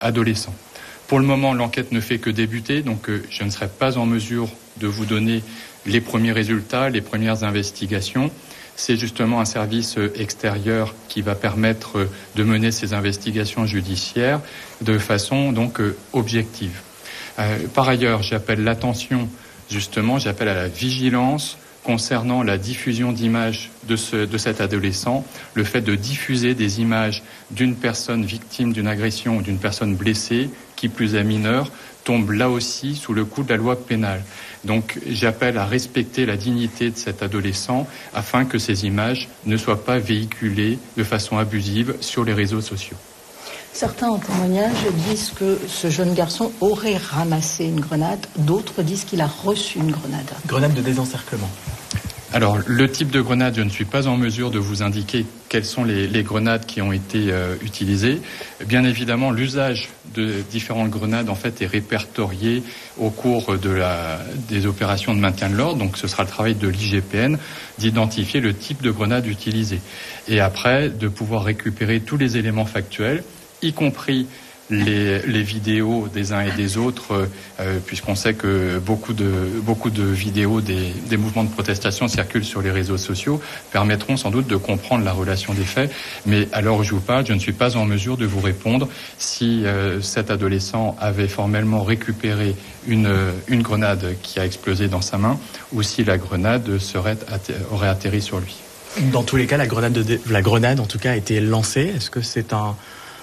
adolescents. Pour le moment, l'enquête ne fait que débuter, donc je ne serai pas en mesure de vous donner les premiers résultats, les premières investigations. C'est justement un service extérieur qui va permettre de mener ces investigations judiciaires de façon donc objective. Par ailleurs, j'appelle à la vigilance concernant la diffusion d'images de cet adolescent, le fait de diffuser des images d'une personne victime d'une agression ou d'une personne blessée, qui plus est mineure, tombe là aussi sous le coup de la loi pénale. Donc j'appelle à respecter la dignité de cet adolescent afin que ces images ne soient pas véhiculées de façon abusive sur les réseaux sociaux. Certains en témoignage disent que ce jeune garçon aurait ramassé une grenade, d'autres disent qu'il a reçu une grenade. Grenade de désencerclement. Alors, le type de grenade, je ne suis pas en mesure de vous indiquer quelles sont les grenades qui ont été utilisées. Bien évidemment, l'usage de différentes grenades en fait est répertorié au cours des opérations de maintien de l'ordre. Donc, ce sera le travail de l'IGPN d'identifier le type de grenade utilisée. Et après, de pouvoir récupérer tous les éléments factuels, y compris les vidéos des uns et des autres, puisqu'on sait que beaucoup de vidéos des mouvements de protestation circulent sur les réseaux sociaux, permettront sans doute de comprendre la relation des faits. Mais à l'heure où je vous parle, je ne suis pas en mesure de vous répondre si cet adolescent avait formellement récupéré une grenade qui a explosé dans sa main ou si la grenade aurait atterri sur lui. Dans tous les cas, la grenade en tout cas a été lancée. Est-ce que c'est un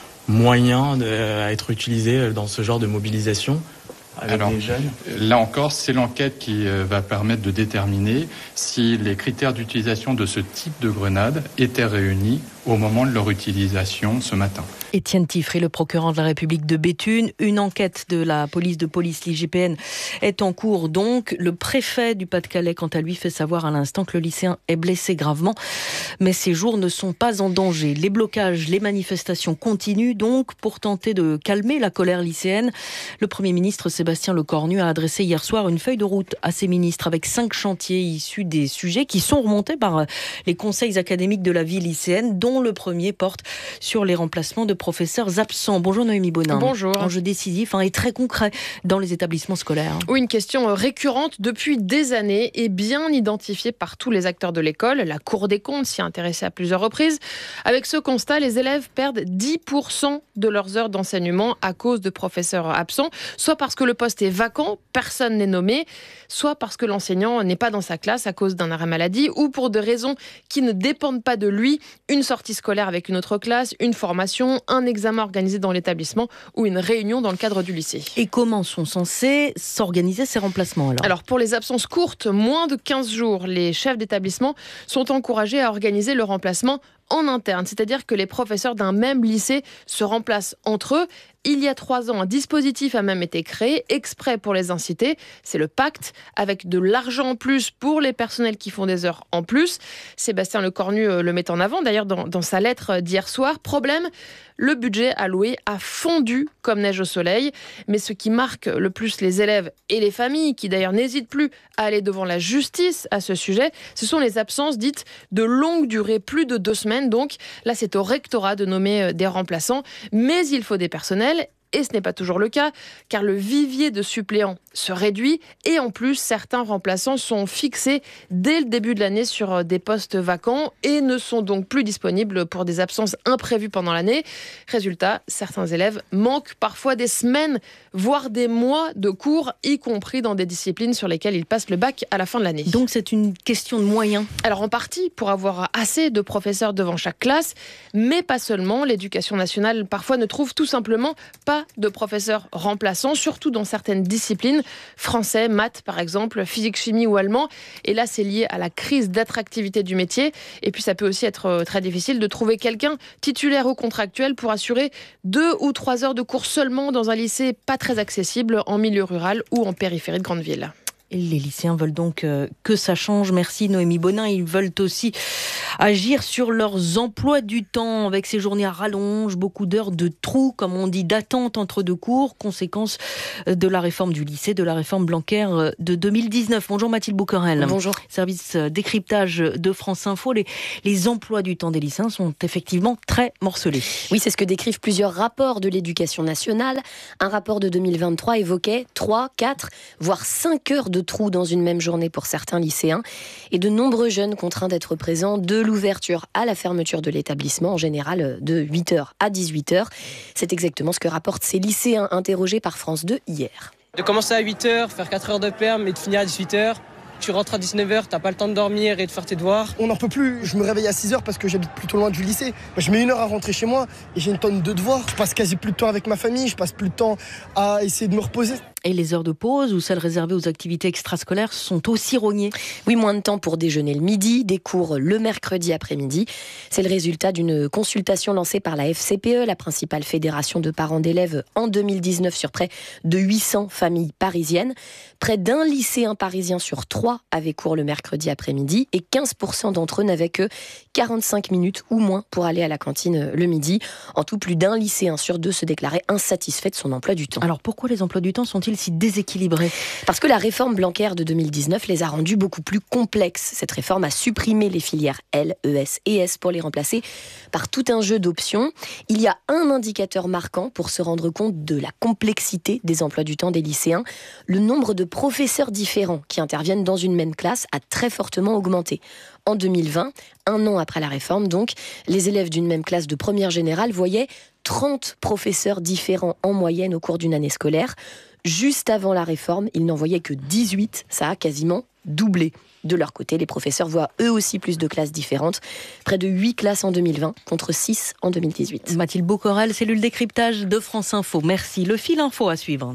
moyen à être utilisé dans ce genre de mobilisation avec des jeunes? Là encore, c'est l'enquête qui va permettre de déterminer si les critères d'utilisation de ce type de grenade étaient réunis au moment de leur utilisation ce matin. Étienne Tiffré, le procureur de la République de Béthune. Une enquête de la police l'IGPN est en cours donc. Le préfet du Pas-de-Calais, quant à lui, fait savoir à l'instant que le lycéen est blessé gravement. Mais ses jours ne sont pas en danger. Les blocages, les manifestations continuent donc pour tenter de calmer la colère lycéenne. Le Premier ministre Sébastien Lecornu a adressé hier soir une feuille de route à ses ministres avec 5 chantiers issus des sujets qui sont remontés par les conseils académiques de la vie lycéenne, dont le premier porte sur les remplacements de professeurs absents. Bonjour Noémie Bonin. Bonjour. Enjeu décisif et très concret dans les établissements scolaires. Oui, une question récurrente depuis des années et bien identifiée par tous les acteurs de l'école. La Cour des comptes s'y est intéressée à plusieurs reprises. Avec ce constat, les élèves perdent 10% de leurs heures d'enseignement à cause de professeurs absents, soit parce que le poste est vacant, personne n'est nommé, soit parce que l'enseignant n'est pas dans sa classe à cause d'un arrêt maladie ou pour des raisons qui ne dépendent pas de lui, une sortie scolaire avec une autre classe, une formation, un examen organisé dans l'établissement ou une réunion dans le cadre du lycée. Et comment sont censés s'organiser ces remplacements alors pour les absences courtes, moins de 15 jours, les chefs d'établissement sont encouragés à organiser le remplacement en interne, c'est-à-dire que les professeurs d'un même lycée se remplacent entre eux. Il y a 3 ans, un dispositif a même été créé exprès pour les inciter. C'est le pacte, avec de l'argent en plus pour les personnels qui font des heures en plus. Sébastien Lecornu le met en avant, d'ailleurs, dans sa lettre d'hier soir. Problème, le budget alloué a fondu comme neige au soleil. Mais ce qui marque le plus les élèves et les familles, qui d'ailleurs n'hésitent plus à aller devant la justice à ce sujet, ce sont les absences dites de longue durée, plus de 2 semaines. Donc là, c'est au rectorat de nommer des remplaçants. Mais il faut des personnels. Et ce n'est pas toujours le cas, car le vivier de suppléants se réduit et en plus, certains remplaçants sont fixés dès le début de l'année sur des postes vacants et ne sont donc plus disponibles pour des absences imprévues pendant l'année. Résultat, certains élèves manquent parfois des semaines, voire des mois de cours, y compris dans des disciplines sur lesquelles ils passent le bac à la fin de l'année. Donc c'est une question de moyens. Alors en partie pour avoir assez de professeurs devant chaque classe, mais pas seulement. L'éducation nationale parfois ne trouve tout simplement pas de professeurs remplaçants, surtout dans certaines disciplines, français, maths par exemple, physique, chimie ou allemand. Et là, c'est lié à la crise d'attractivité du métier. Et puis, ça peut aussi être très difficile de trouver quelqu'un titulaire ou contractuel pour assurer 2 ou 3 heures de cours seulement dans un lycée pas très accessible en milieu rural ou en périphérie de grande ville. Et les lycéens veulent donc que ça change. Merci Noémie Bonin. Ils veulent aussi agir sur leurs emplois du temps avec ces journées à rallonge, beaucoup d'heures de trous, comme on dit, d'attente entre deux cours, conséquence de la réforme du lycée, de la réforme Blanquer de 2019. Bonjour Mathilde Bouquerel. Bonjour. Service décryptage de France Info. Les emplois du temps des lycéens sont effectivement très morcelés. Oui, c'est ce que décrivent plusieurs rapports de l'Éducation nationale. Un rapport de 2023 évoquait 3, 4, voire 5 heures de trous dans une même journée pour certains lycéens et de nombreux jeunes contraints d'être présents de l'ouverture à la fermeture de l'établissement, en général de 8h à 18h. C'est exactement ce que rapportent ces lycéens interrogés par France 2 hier. De commencer à 8h, faire 4 heures de perm et de finir à 18h. Tu rentres à 19h, t'as pas le temps de dormir et de faire tes devoirs. On n'en peut plus, je me réveille à 6h parce que j'habite plutôt loin du lycée. Je mets 1 heure à rentrer chez moi et j'ai une tonne de devoirs. Je passe quasi plus de temps avec ma famille, je passe plus de temps à essayer de me reposer. Et les heures de pause ou celles réservées aux activités extrascolaires sont aussi rognées. Oui, moins de temps pour déjeuner le midi, des cours le mercredi après-midi. C'est le résultat d'une consultation lancée par la FCPE, la principale fédération de parents d'élèves, en 2019 sur près de 800 familles parisiennes. Près d'un lycéen parisien sur 3 avait cours le mercredi après-midi et 15% d'entre eux n'avaient que 45 minutes ou moins pour aller à la cantine le midi. En tout, plus d'un lycéen sur 2 se déclarait insatisfait de son emploi du temps. Alors pourquoi les emplois du temps sont-ils si déséquilibrés ? Parce que la réforme Blanquer de 2019 les a rendus beaucoup plus complexes. Cette réforme a supprimé les filières L, ES et S pour les remplacer par tout un jeu d'options. Il y a un indicateur marquant pour se rendre compte de la complexité des emplois du temps des lycéens. Le nombre de professeurs différents qui interviennent dans une même classe a très fortement augmenté. En 2020, 1 an après la réforme donc, les élèves d'une même classe de première générale voyaient 30 professeurs différents en moyenne au cours d'une année scolaire. Juste avant la réforme, ils n'en voyaient que 18, ça a quasiment doublé. De leur côté, les professeurs voient eux aussi plus de classes différentes. Près de 8 classes en 2020 contre 6 en 2018. Mathilde Bouquerel, cellule décryptage de France Info. Merci. Le fil info à suivre.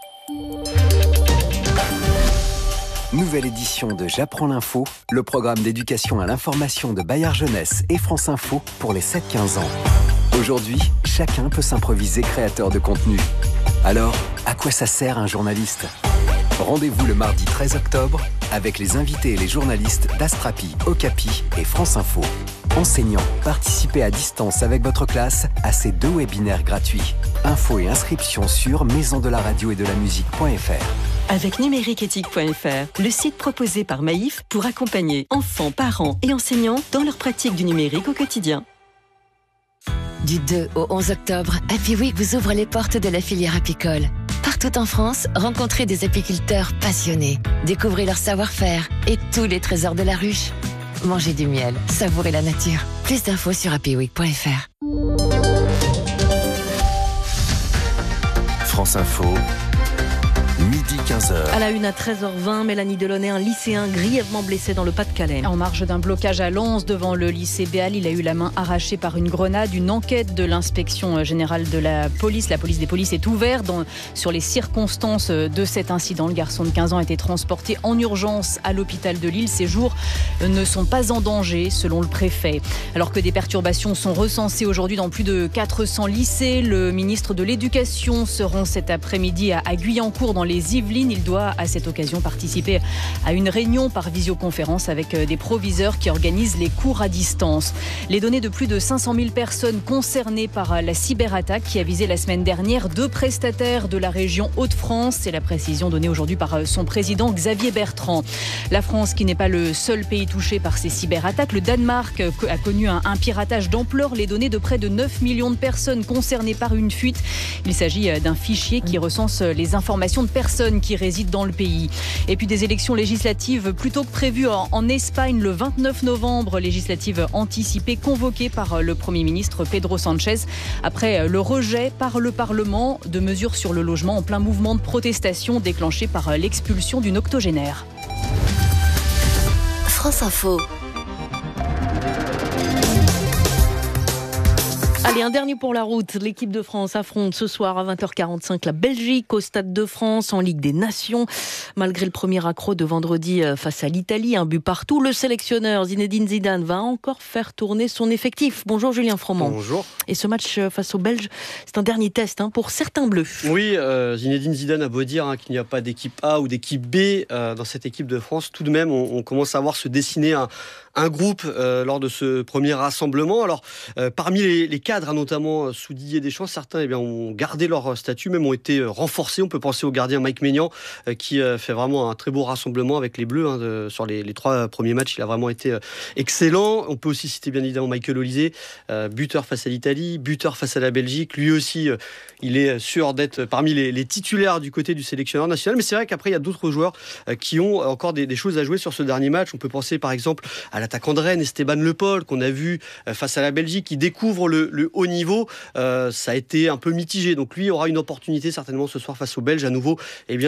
Nouvelle édition de J'apprends l'info, le programme d'éducation à l'information de Bayard Jeunesse et France Info pour les 7-15 ans. Aujourd'hui, chacun peut s'improviser créateur de contenu. Alors, à quoi ça sert un journaliste ? Rendez-vous le mardi 13 octobre avec les invités et les journalistes d'Astrapi, Okapi et France Info. Enseignants, participez à distance avec votre classe à ces 2 webinaires gratuits. Infos et inscriptions sur maisondelaradio-et-de-la-musique.fr. Avec numériqueéthique.fr, le site proposé par Maïf pour accompagner enfants, parents et enseignants dans leur pratique du numérique au quotidien. Du 2 au 11 octobre, Happy Week vous ouvre les portes de la filière apicole. Partout en France, rencontrez des apiculteurs passionnés, découvrez leur savoir-faire et tous les trésors de la ruche. Mangez du miel, savourez la nature. Plus d'infos sur happyweek.fr. France Info, midi 15h. À la une à 13h20, Mélanie Delaunay, un lycéen grièvement blessé dans le Pas-de-Calais. En marge d'un blocage à Lens devant le lycée Béal, il a eu la main arrachée par une grenade. Une enquête de l'inspection générale de la police des polices est ouverte sur les circonstances de cet incident. Le garçon de 15 ans a été transporté en urgence à l'hôpital de Lille. Ses jours ne sont pas en danger selon le préfet. Alors que des perturbations sont recensées aujourd'hui dans plus de 400 lycées, le ministre de l'Éducation se rend cet après-midi à Guyancourt dans les Yvelines. Il doit à cette occasion participer à une réunion par visioconférence avec des proviseurs qui organisent les cours à distance. Les données de plus de 500 000 personnes concernées par la cyberattaque qui a visé la semaine dernière 2 prestataires de la région Hauts-de-France. C'est la précision donnée aujourd'hui par son président Xavier Bertrand. La France qui n'est pas le seul pays touché par ces cyberattaques. Le Danemark a connu un piratage d'ampleur. Les données de près de 9 millions de personnes concernées par une fuite. Il s'agit d'un fichier qui recense les informations de personnes qui résident dans le pays. Et puis des élections législatives plutôt que prévues en Espagne le 29 novembre, législatives anticipées convoquées par le Premier ministre Pedro Sánchez après le rejet par le Parlement de mesures sur le logement en plein mouvement de protestation déclenché par l'expulsion d'une octogénaire. France Info. Allez, un dernier pour la route. L'équipe de France affronte ce soir à 20h45 la Belgique au Stade de France en Ligue des Nations. Malgré le premier accro de vendredi face à l'Italie, un but partout, le sélectionneur Zinedine Zidane va encore faire tourner son effectif. Bonjour Julien Froment. Bonjour. Et ce match face aux Belges, c'est un dernier test pour certains bleus. Oui, Zinedine Zidane a beau dire qu'il n'y a pas d'équipe A ou d'équipe B dans cette équipe de France. Tout de même, on commence à voir se dessiner un groupe lors de ce premier rassemblement. Alors, parmi les cadres, notamment sous Didier Deschamps, certains ont gardé leur statut, même ont été renforcés. On peut penser au gardien Mike Maignan, qui fait vraiment un très beau rassemblement avec les Bleus. Sur les 3 premiers matchs, il a vraiment été excellent. On peut aussi citer bien évidemment Michael Olise, buteur face à l'Italie, buteur face à la Belgique. Lui aussi, il est sûr d'être parmi les titulaires du côté du sélectionneur national. Mais c'est vrai qu'après, il y a d'autres joueurs qui ont encore des choses à jouer sur ce dernier match. On peut penser par exemple à l'attaquant de Rennes, Esteban Le Pol, qu'on a vu face à la Belgique, qui découvre le haut niveau. Ça a été un peu mitigé. Donc lui aura une opportunité certainement ce soir face aux Belges à nouveau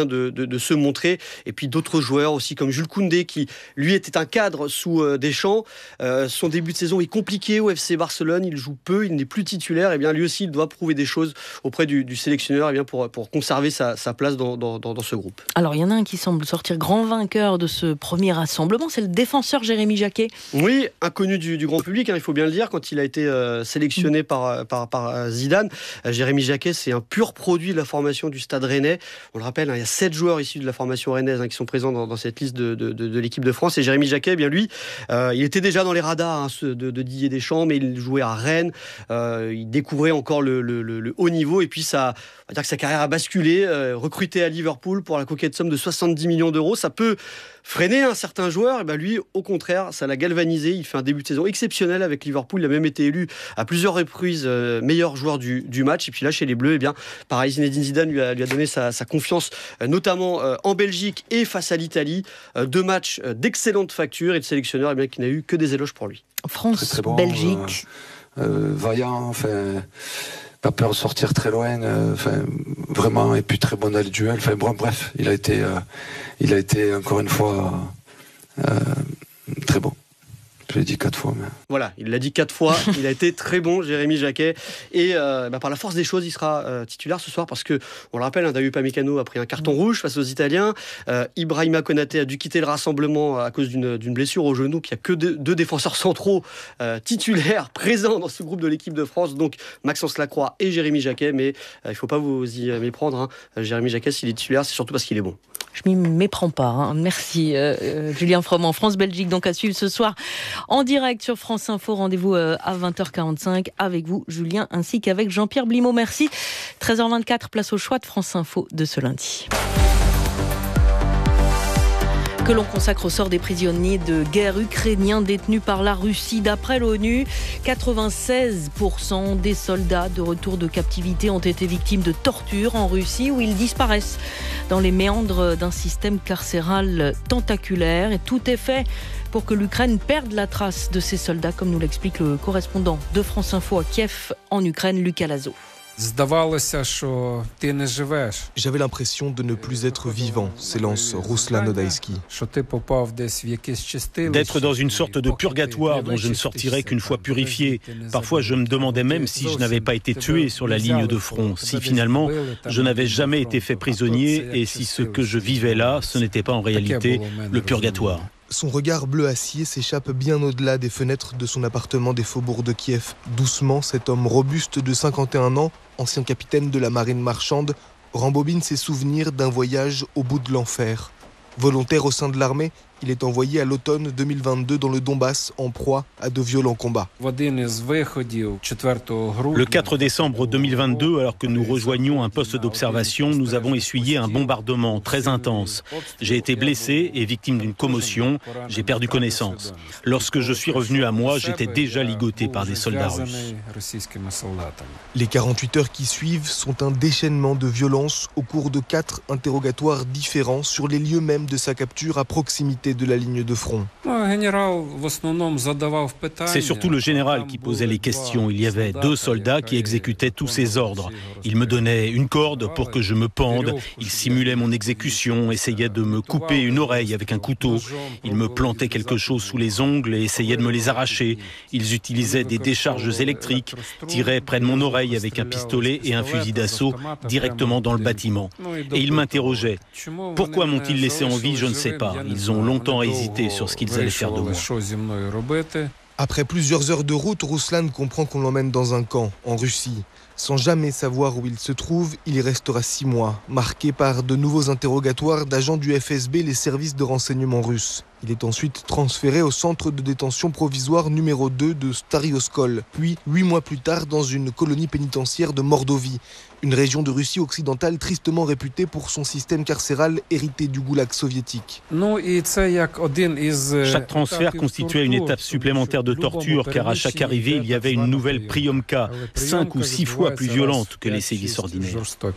de se montrer. Et puis d'autres joueurs aussi comme Jules Koundé, qui lui était un cadre sous Deschamps. Son début de saison est compliqué au FC Barcelone. Il joue peu, il n'est plus titulaire. Lui aussi, il doit prouver des choses auprès du sélectionneur pour conserver sa place dans ce groupe. Alors il y en a un qui semble sortir grand vainqueur de ce premier rassemblement, c'est le défenseur Jérémy Jacquet. Oui, inconnu du grand public, il faut bien le dire, quand il a été sélectionné par Zidane. Jérémy Jacquet, c'est un pur produit de la formation du Stade Rennais. On le rappelle, il y a 7 joueurs issus de la formation rennaise qui sont présents dans cette liste de l'équipe de France. Et Jérémy Jacquet, lui, il était déjà dans les radars de Didier Deschamps, mais il jouait à Rennes. Il découvrait encore le haut niveau. Et puis, on va dire que sa carrière a basculé. Recruté à Liverpool pour la coquette somme de 70 millions d'euros. Ça peut freiner un certain joueur. Lui, au contraire, ça l'a galvanisé. Il fait un début de saison exceptionnel avec Liverpool. Il a même été élu à plusieurs reprises meilleur joueur du match. Et puis là, chez les Bleus, pareil, Zinedine Zidane lui a donné sa confiance, notamment en Belgique et face à l'Italie. 2 matchs d'excellente facture, et le sélectionneur qui n'a eu que des éloges pour lui. France-Belgique. Vaillant, pas peur de sortir très loin, vraiment, et puis très bon dans les duels. Bref, il a été encore une fois très bon. Je l'ai dit 4 fois. Mais... Voilà, il l'a dit 4 fois. Il a été très bon, Jérémy Jacquet. Et par la force des choses, il sera titulaire ce soir parce que, on le rappelle, David Upamecano a pris un carton rouge face aux Italiens. Ibrahima Konaté a dû quitter le rassemblement à cause d'une blessure au genou. Il n'y a que 2 défenseurs centraux titulaires présents dans ce groupe de l'équipe de France. Donc Maxence Lacroix et Jérémy Jacquet. Mais il ne faut pas vous y méprendre. Jérémy Jacquet, s'il est titulaire, c'est surtout parce qu'il est bon. Je m'y méprends pas. Merci Julien Froment. France-Belgique donc à suivre ce soir en direct sur France Info. Rendez-vous à 20h45 avec vous, Julien, ainsi qu'avec Jean-Pierre Blimaud. Merci. 13h24, place au choix de France Info de ce lundi. Que l'on consacre au sort des prisonniers de guerre ukrainiens détenus par la Russie. D'après l'ONU, 96% des soldats de retour de captivité ont été victimes de torture en Russie, où ils disparaissent dans les méandres d'un système carcéral tentaculaire. Et tout est fait pour que l'Ukraine perde la trace de ces soldats, comme nous l'explique le correspondant de France Info à Kiev, en Ukraine, Lucas Lazo. J'avais l'impression de ne plus être vivant, s'élance Ruslan Odaïski. D'être dans une sorte de purgatoire dont je ne sortirais qu'une fois purifié. Parfois, je me demandais même si je n'avais pas été tué sur la ligne de front, si finalement je n'avais jamais été fait prisonnier et si ce que je vivais là, ce n'était pas en réalité le purgatoire. Son regard bleu acier s'échappe bien au-delà des fenêtres de son appartement des faubourgs de Kiev. Doucement, cet homme robuste de 51 ans, ancien capitaine de la marine marchande, rembobine ses souvenirs d'un voyage au bout de l'enfer. Volontaire au sein de l'armée, il est envoyé à l'automne 2022 dans le Donbass en proie à de violents combats. Le 4 décembre 2022, alors que nous rejoignions un poste d'observation, nous avons essuyé un bombardement très intense. J'ai été blessé et victime d'une commotion. J'ai perdu connaissance. Lorsque je suis revenu à moi, j'étais déjà ligoté par des soldats russes. Les 48 heures qui suivent sont un déchaînement de violence au cours de 4 interrogatoires différents sur les lieux mêmes de sa capture à proximité proximité de la ligne de front. C'est surtout le général qui posait les questions. Il y avait 2 soldats qui exécutaient tous ses ordres. Il me donnait une corde pour que je me pende. Il simulait mon exécution, essayait de me couper une oreille avec un couteau. Il me plantait quelque chose sous les ongles et essayait de me les arracher. Ils utilisaient des décharges électriques, tiraient près de mon oreille avec un pistolet et un fusil d'assaut directement dans le bâtiment. Et ils m'interrogeaient. Pourquoi m'ont-ils laissé en vie, je ne sais pas. Ils ont longtemps hésité sur ce qu'ils allaient faire de moi. Après plusieurs heures de route, Ruslan comprend qu'on l'emmène dans un camp, en Russie. Sans jamais savoir où il se trouve, il y restera 6 mois, marqué par de nouveaux interrogatoires d'agents du FSB, les services de renseignement russes. Il est ensuite transféré au centre de détention provisoire numéro 2 de Stary Oskol, puis 8 mois plus tard dans une colonie pénitentiaire de Mordovie, une région de Russie occidentale tristement réputée pour son système carcéral hérité du goulag soviétique. Chaque transfert constituait une étape supplémentaire de torture, car à chaque arrivée, il y avait une nouvelle priomka, 5 ou 6 fois plus violente que les sévices ordinaires.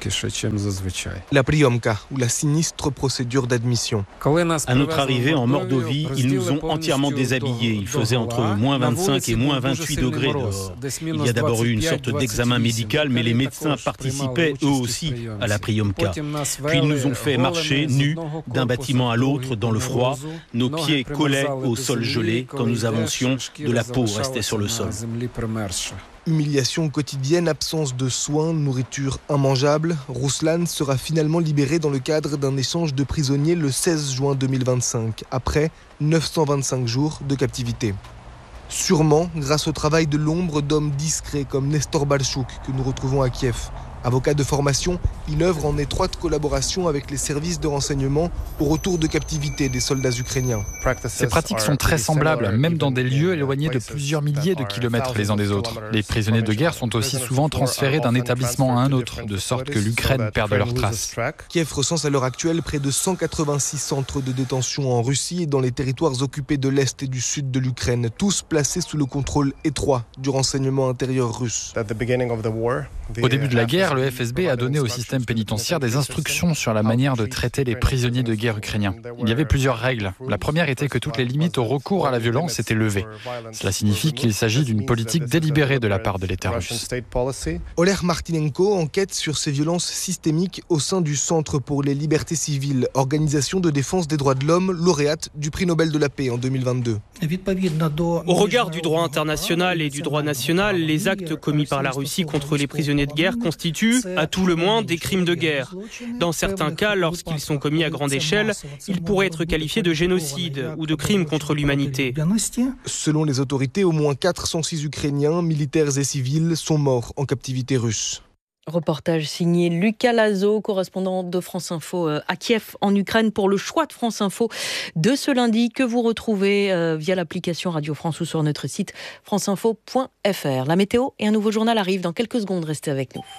La priomka, ou la sinistre procédure d'admission. À notre arrivée en Mordovie, ils nous ont entièrement déshabillés. Il faisait entre moins 25 et moins 28 degrés dehors. Il y a d'abord eu une sorte d'examen médical, mais les médecins participaient eux aussi à la priomka. Puis ils nous ont fait marcher nus d'un bâtiment à l'autre dans le froid. Nos pieds collaient au sol gelé. Quand nous avancions, de la peau restait sur le sol. Humiliation quotidienne, absence de soins, nourriture immangeable. Ruslan sera finalement libéré dans le cadre d'un échange de prisonniers le 16 juin 2025, après 925 jours de captivité. Sûrement grâce au travail de l'ombre d'hommes discrets comme Nestor Balchouk, que nous retrouvons à Kiev. Avocat de formation, il œuvre en étroite collaboration avec les services de renseignement au retour de captivité des soldats ukrainiens. Ces pratiques sont très semblables, même dans des lieux éloignés de plusieurs milliers de kilomètres les uns des autres. Les prisonniers de guerre sont aussi souvent transférés d'un établissement à un autre, de sorte que l'Ukraine perde leurs traces. Kiev recense à l'heure actuelle près de 186 centres de détention en Russie et dans les territoires occupés de l'Est et du Sud de l'Ukraine, tous placés sous le contrôle étroit du renseignement intérieur russe. Au début de la guerre, le FSB a donné au système pénitentiaire des instructions sur la manière de traiter les prisonniers de guerre ukrainiens. Il y avait plusieurs règles. La première était que toutes les limites au recours à la violence étaient levées. Cela signifie qu'il s'agit d'une politique délibérée de la part de l'État russe. Oleg Martinenko enquête sur ces violences systémiques au sein du Centre pour les libertés civiles, organisation de défense des droits de l'homme, lauréate du prix Nobel de la paix en 2022. Au regard du droit international et du droit national, les actes commis par la Russie contre les prisonniers de guerre constituent, à tout le moins, des crimes de guerre. Dans certains cas, lorsqu'ils sont commis à grande échelle, ils pourraient être qualifiés de génocide ou de crimes contre l'humanité. Selon les autorités, au moins 406 Ukrainiens, militaires et civils, sont morts en captivité russe. Reportage signé Lucas Lazo, correspondant de France Info à Kiev en Ukraine, pour le choix de France Info de ce lundi que vous retrouvez via l'application Radio France ou sur notre site franceinfo.fr. La météo et un nouveau journal arrivent dans quelques secondes. Restez avec nous.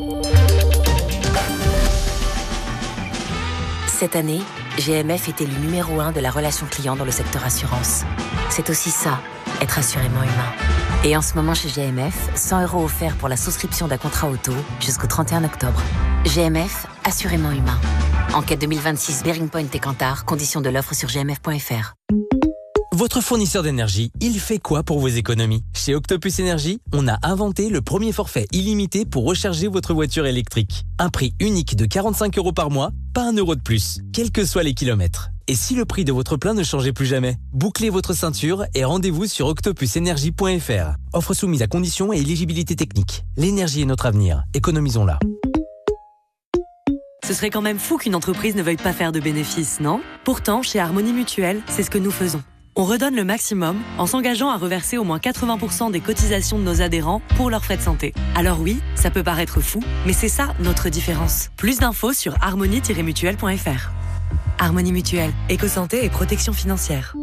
Cette année, GMF est élu numéro 1 de la relation client dans le secteur assurance. C'est aussi ça, être assurément humain. Et en ce moment chez GMF, 100 € offerts pour la souscription d'un contrat auto jusqu'au 31 octobre. GMF, assurément humain. Enquête 2026 Bearing Point et Kantar, conditions de l'offre sur gmf.fr. Votre fournisseur d'énergie, il fait quoi pour vos économies ? Chez Octopus Énergie, on a inventé le premier forfait illimité pour recharger votre voiture électrique. Un prix unique de 45 € par mois, pas 1 € de plus, quels que soient les kilomètres. Et si le prix de votre plein ne changeait plus jamais ? Bouclez votre ceinture et rendez-vous sur octopusenergie.fr. Offre soumise à conditions et éligibilité technique. L'énergie est notre avenir, économisons-la. Ce serait quand même fou qu'une entreprise ne veuille pas faire de bénéfices, non ? Pourtant, chez Harmonie Mutuelle, c'est ce que nous faisons. On redonne le maximum en s'engageant à reverser au moins 80% des cotisations de nos adhérents pour leurs frais de santé. Alors oui, ça peut paraître fou, mais c'est ça notre différence. Plus d'infos sur harmonie-mutuelle.fr. Harmonie Mutuelle, éco-santé et protection financière.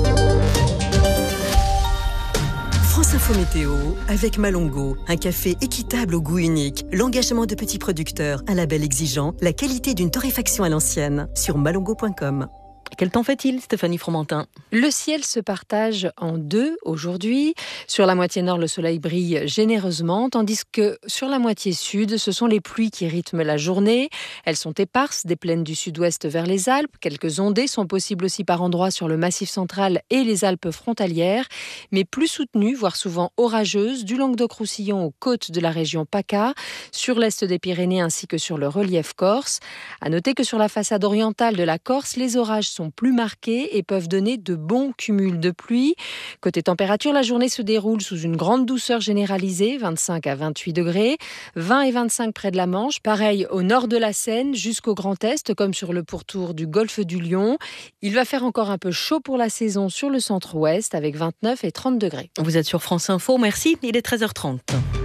France Info Météo avec Malongo, un café équitable au goût unique, l'engagement de petits producteurs, un label exigeant, la qualité d'une torréfaction à l'ancienne sur malongo.com. Quel temps fait-il, Stéphanie Fromentin? Le ciel se partage en deux aujourd'hui. Sur la moitié nord, le soleil brille généreusement, tandis que sur la moitié sud, ce sont les pluies qui rythment la journée. Elles sont éparses des plaines du sud-ouest vers les Alpes. Quelques ondées sont possibles aussi par endroits sur le Massif central et les Alpes frontalières, mais plus soutenues, voire souvent orageuses, du Languedoc-Roussillon aux côtes de la région PACA, sur l'est des Pyrénées ainsi que sur le relief corse. À noter que sur la façade orientale de la Corse, les orages sont plus marqués et peuvent donner de bons cumuls de pluie. Côté température, la journée se déroule sous une grande douceur généralisée, 25 à 28 degrés, 20 et 25 près de la Manche, pareil au nord de la Seine jusqu'au Grand Est, comme sur le pourtour du golfe du Lion. Il va faire encore un peu chaud pour la saison sur le centre-ouest avec 29 et 30 degrés. Vous êtes sur France Info, merci, il est 13h30.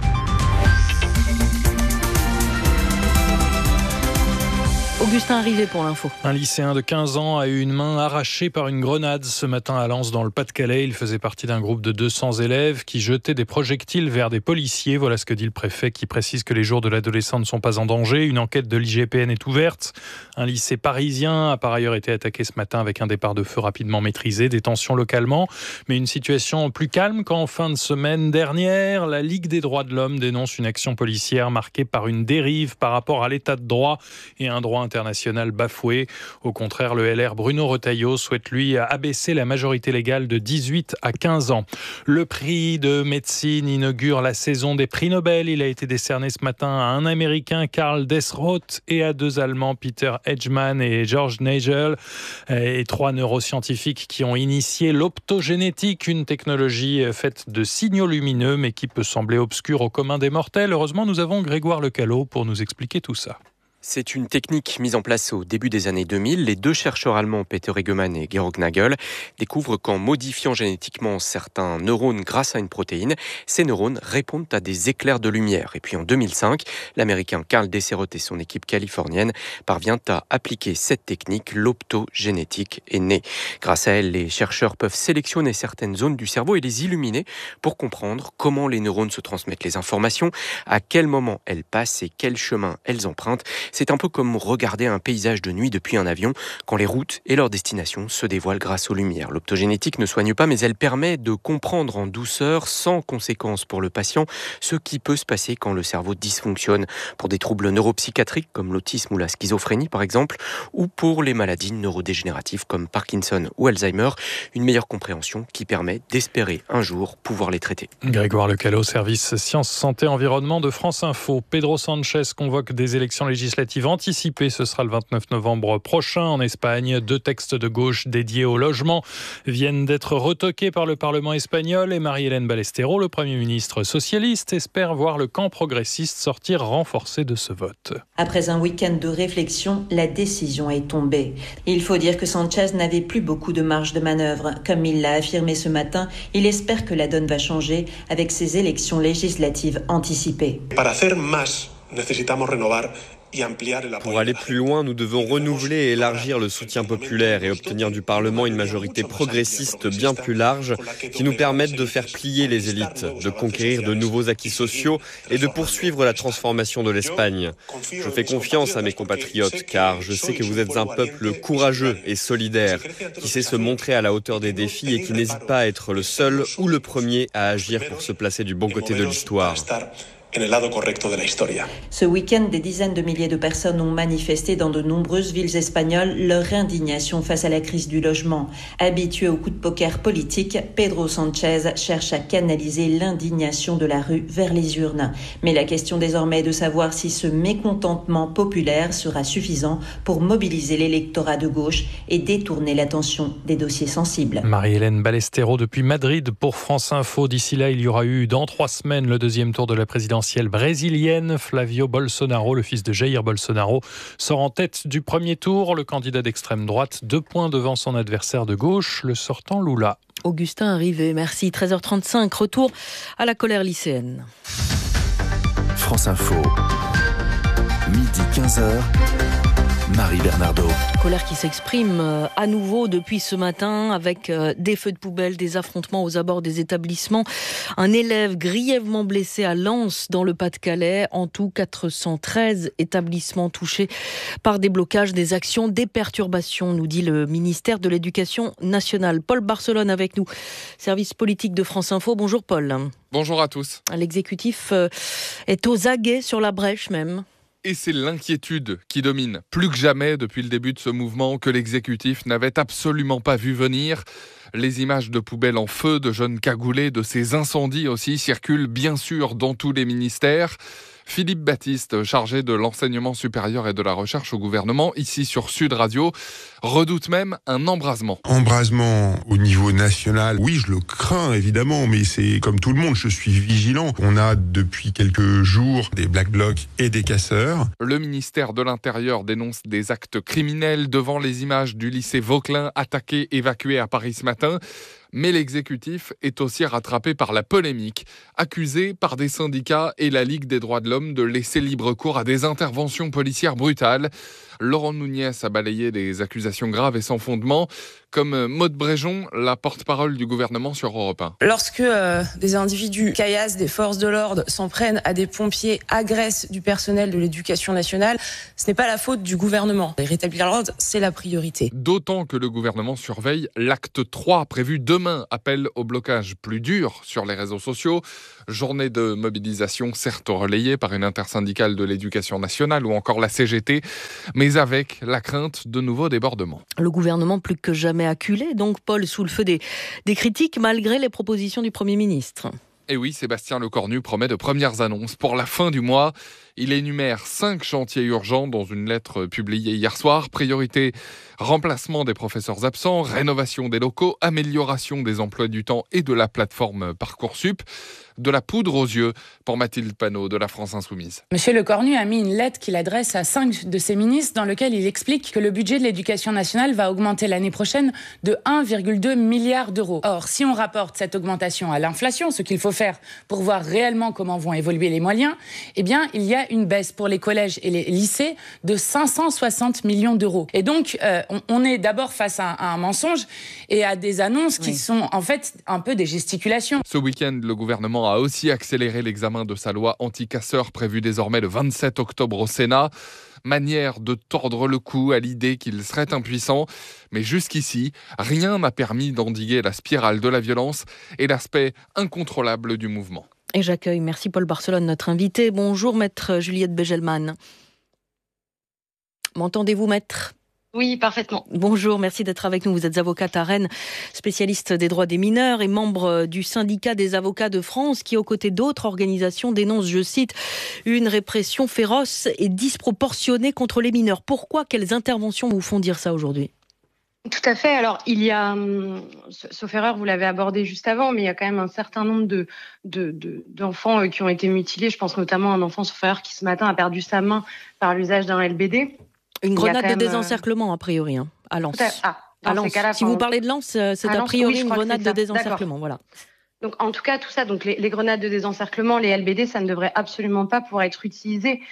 Augustin arrivé pour l'info. Un lycéen de 15 ans a eu une main arrachée par une grenade ce matin à Lens dans le Pas-de-Calais. Il faisait partie d'un groupe de 200 élèves qui jetaient des projectiles vers des policiers. Voilà ce que dit le préfet qui précise que les jours de l'adolescent ne sont pas en danger. Une enquête de l'IGPN est ouverte. Un lycée parisien a par ailleurs été attaqué ce matin avec un départ de feu rapidement maîtrisé, des tensions localement, mais une situation plus calme qu'en fin de semaine dernière. La Ligue des droits de l'homme dénonce une action policière marquée par une dérive par rapport à l'état de droit et un droit international bafoué. Au contraire, le LR Bruno Retailleau souhaite lui abaisser la majorité légale de 18 à 15 ans. Le prix de médecine inaugure la saison des prix Nobel. Il a été décerné ce matin à un Américain, Karl Desroth, et à deux Allemands, Peter Hedgemann et George Nagel, et 3 neuroscientifiques qui ont initié l'optogénétique, une technologie faite de signaux lumineux mais qui peut sembler obscure au commun des mortels. Heureusement, nous avons Grégoire Lecalot pour nous expliquer tout ça. C'est une technique mise en place au début des années 2000. Les deux chercheurs allemands, Peter Hedgemann et Georg Nagel, découvrent qu'en modifiant génétiquement certains neurones grâce à une protéine, ces neurones répondent à des éclairs de lumière. Et puis en 2005, l'américain Karl Desroth et son équipe californienne parviennent à appliquer cette technique. L'optogénétique est née. Grâce à elle, les chercheurs peuvent sélectionner certaines zones du cerveau et les illuminer pour comprendre comment les neurones se transmettent les informations, à quel moment elles passent et quel chemin elles empruntent. C'est un peu comme regarder un paysage de nuit depuis un avion, quand les routes et leurs destinations se dévoilent grâce aux lumières. L'optogénétique ne soigne pas, mais elle permet de comprendre en douceur, sans conséquence pour le patient, ce qui peut se passer quand le cerveau dysfonctionne, pour des troubles neuropsychiatriques comme l'autisme ou la schizophrénie par exemple, ou pour les maladies neurodégénératives comme Parkinson ou Alzheimer, une meilleure compréhension qui permet d'espérer un jour pouvoir les traiter. Grégoire Lecalot, service Sciences, Santé, Environnement de France Info. Pedro Sanchez convoque des élections législatives anticipée, ce sera le 29 novembre prochain en Espagne. 2 textes de gauche dédiés au logement viennent d'être retoqués par le Parlement espagnol et Marie-Hélène Ballesteros, le Premier ministre socialiste, espère voir le camp progressiste sortir renforcé de ce vote. Après un week-end de réflexion, la décision est tombée. Il faut dire que Sanchez n'avait plus beaucoup de marge de manœuvre. Comme il l'a affirmé ce matin, il espère que la donne va changer avec ces élections législatives anticipées. Para hacer más, necesitamos renovar. Pour aller plus loin, nous devons renouveler et élargir le soutien populaire et obtenir du Parlement une majorité progressiste bien plus large qui nous permette de faire plier les élites, de conquérir de nouveaux acquis sociaux et de poursuivre la transformation de l'Espagne. Je fais confiance à mes compatriotes car je sais que vous êtes un peuple courageux et solidaire qui sait se montrer à la hauteur des défis et qui n'hésite pas à être le seul ou le premier à agir pour se placer du bon côté de l'histoire. Ce week-end, des dizaines de milliers de personnes ont manifesté dans de nombreuses villes espagnoles leur indignation face à la crise du logement. Habitué au coup de poker politique, Pedro Sanchez cherche à canaliser l'indignation de la rue vers les urnes. Mais la question désormais est de savoir si ce mécontentement populaire sera suffisant pour mobiliser l'électorat de gauche et détourner l'attention des dossiers sensibles. Marie-Hélène Ballesteros depuis Madrid pour France Info. D'ici là, il y aura eu dans 3 semaines le deuxième tour de la présidentielle brésilienne. Flavio Bolsonaro, le fils de Jair Bolsonaro, sort en tête du premier tour. Le candidat d'extrême droite, 2 points devant son adversaire de gauche, le sortant Lula. Augustin arrivé, merci. 13h35, retour à la colère lycéenne. France Info, midi 15h. Marie Bernardo. Colère qui s'exprime à nouveau depuis ce matin avec des feux de poubelle, des affrontements aux abords des établissements. Un élève grièvement blessé à Lens dans le Pas-de-Calais. En tout, 413 établissements touchés par des blocages, des actions, des perturbations, nous dit le ministère de l'Éducation nationale. Paul Barcelone avec nous, service politique de France Info. Bonjour Paul. Bonjour à tous. L'exécutif est aux aguets sur la brèche même. Et c'est l'inquiétude qui domine plus que jamais depuis le début de ce mouvement que l'exécutif n'avait absolument pas vu venir. Les images de poubelles en feu, de jeunes cagoulés, de ces incendies aussi circulent bien sûr dans tous les ministères. Philippe Baptiste, chargé de l'enseignement supérieur et de la recherche au gouvernement, ici sur Sud Radio, redoute même un embrasement. Embrasement au niveau national, oui, je le crains évidemment, mais c'est comme tout le monde, je suis vigilant. On a depuis quelques jours des Black Blocs et des casseurs. Le ministère de l'Intérieur dénonce des actes criminels devant les images du lycée Vauquelin attaqué, évacué à Paris ce matin. Mais l'exécutif est aussi rattrapé par la polémique, accusé par des syndicats et la Ligue des droits de l'homme de laisser libre cours à des interventions policières brutales. Laurent Nunez a balayé des accusations graves et sans fondement, comme Maude Bréjon, la porte-parole du gouvernement sur Europe 1. Lorsque des individus caillassent des forces de l'ordre, s'en prennent à des pompiers, agressent du personnel de l'éducation nationale, ce n'est pas la faute du gouvernement. Rétablir l'ordre, c'est la priorité. D'autant que le gouvernement surveille l'acte 3 prévu demain, appel au blocage plus dur sur les réseaux sociaux. Journée de mobilisation certes relayée par une intersyndicale de l'éducation nationale ou encore la CGT, mais avec la crainte de nouveaux débordements. Le gouvernement plus que jamais acculé, donc Paul, sous le feu des critiques malgré les propositions du Premier ministre. Et oui, Sébastien Lecornu promet de premières annonces pour la fin du mois. Il énumère 5 chantiers urgents dans une lettre publiée hier soir. Priorité, remplacement des professeurs absents, rénovation des locaux, amélioration des emplois du temps et de la plateforme Parcoursup. De la poudre aux yeux pour Mathilde Panot de la France Insoumise. Monsieur Lecornu a mis une lettre qu'il adresse à 5 de ses ministres dans laquelle il explique que le budget de l'éducation nationale va augmenter l'année prochaine de 1,2 milliard d'euros. Or, si on rapporte cette augmentation à l'inflation, ce qu'il faut faire pour voir réellement comment vont évoluer les moyens, eh bien, il y a une baisse pour les collèges et les lycées de 560 millions d'euros. Et donc, on est d'abord face à un mensonge et à des annonces qui sont en fait un peu des gesticulations. Ce week-end, le gouvernement a aussi accéléré l'examen de sa loi anti-casseurs prévue désormais le 27 octobre au Sénat. Manière de tordre le cou à l'idée qu'il serait impuissant. Mais jusqu'ici, rien n'a permis d'endiguer la spirale de la violence et l'aspect incontrôlable du mouvement. Et j'accueille, merci Paul Barcelone, notre invité. Bonjour maître Juliette Begelman. M'entendez-vous maître ? Oui, parfaitement. Bonjour, merci d'être avec nous. Vous êtes avocate à Rennes, spécialiste des droits des mineurs et membre du syndicat des avocats de France qui, aux côtés d'autres organisations, dénonce, je cite, une répression féroce et disproportionnée contre les mineurs. Pourquoi ? Quelles interventions vous font dire ça aujourd'hui ? Tout à fait. Alors, il y a, sauf erreur, vous l'avez abordé juste avant, mais il y a quand même un certain nombre d'enfants qui ont été mutilés. Je pense notamment à un enfant, sauf erreur, qui ce matin a perdu sa main par l'usage d'un LBD. Une grenade de désencerclement, a priori, à Lens. À Lens. Si vous parlez de Lens, c'est a priori une grenade de désencerclement. Voilà. Donc, en tout cas, tout ça, donc les grenades de désencerclement, les LBD, ça ne devrait absolument pas pouvoir être utilisé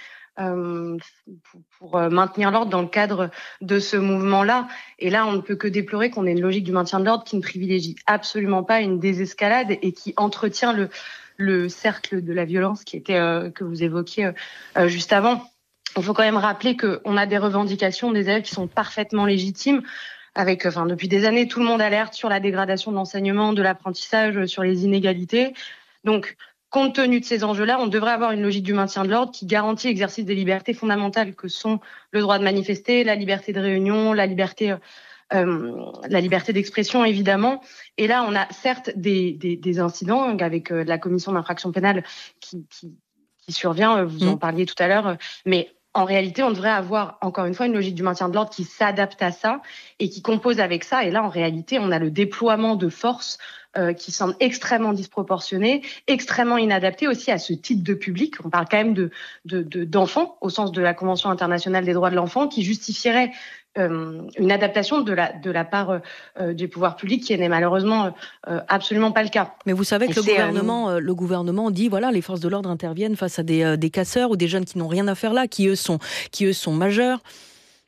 pour maintenir l'ordre dans le cadre de ce mouvement-là. Et là, on ne peut que déplorer qu'on ait une logique du maintien de l'ordre qui ne privilégie absolument pas une désescalade et qui entretient le cercle de la violence qui était que vous évoquiez juste avant. Il faut quand même rappeler qu'on a des revendications des élèves qui sont parfaitement légitimes. Depuis des années, tout le monde alerte sur la dégradation de l'enseignement, de l'apprentissage, sur les inégalités. Donc, compte tenu de ces enjeux-là, on devrait avoir une logique du maintien de l'ordre qui garantit l'exercice des libertés fondamentales que sont le droit de manifester, la liberté de réunion, la liberté d'expression, évidemment. Et là, on a certes des incidents avec la commission d'infraction pénale qui survient, vous en parliez tout à l'heure, mais en réalité, on devrait avoir, encore une fois, une logique du maintien de l'ordre qui s'adapte à ça et qui compose avec ça. Et là, en réalité, on a le déploiement de forces qui semble extrêmement disproportionné, extrêmement inadapté aussi à ce type de public. On parle quand même d'enfants, au sens de la Convention internationale des droits de l'enfant, qui justifierait une adaptation de la part du pouvoir public qui n'est malheureusement absolument pas le cas. Mais vous savez que le gouvernement dit voilà, les forces de l'ordre interviennent face à des casseurs ou des jeunes qui n'ont rien à faire là, qui eux sont majeurs.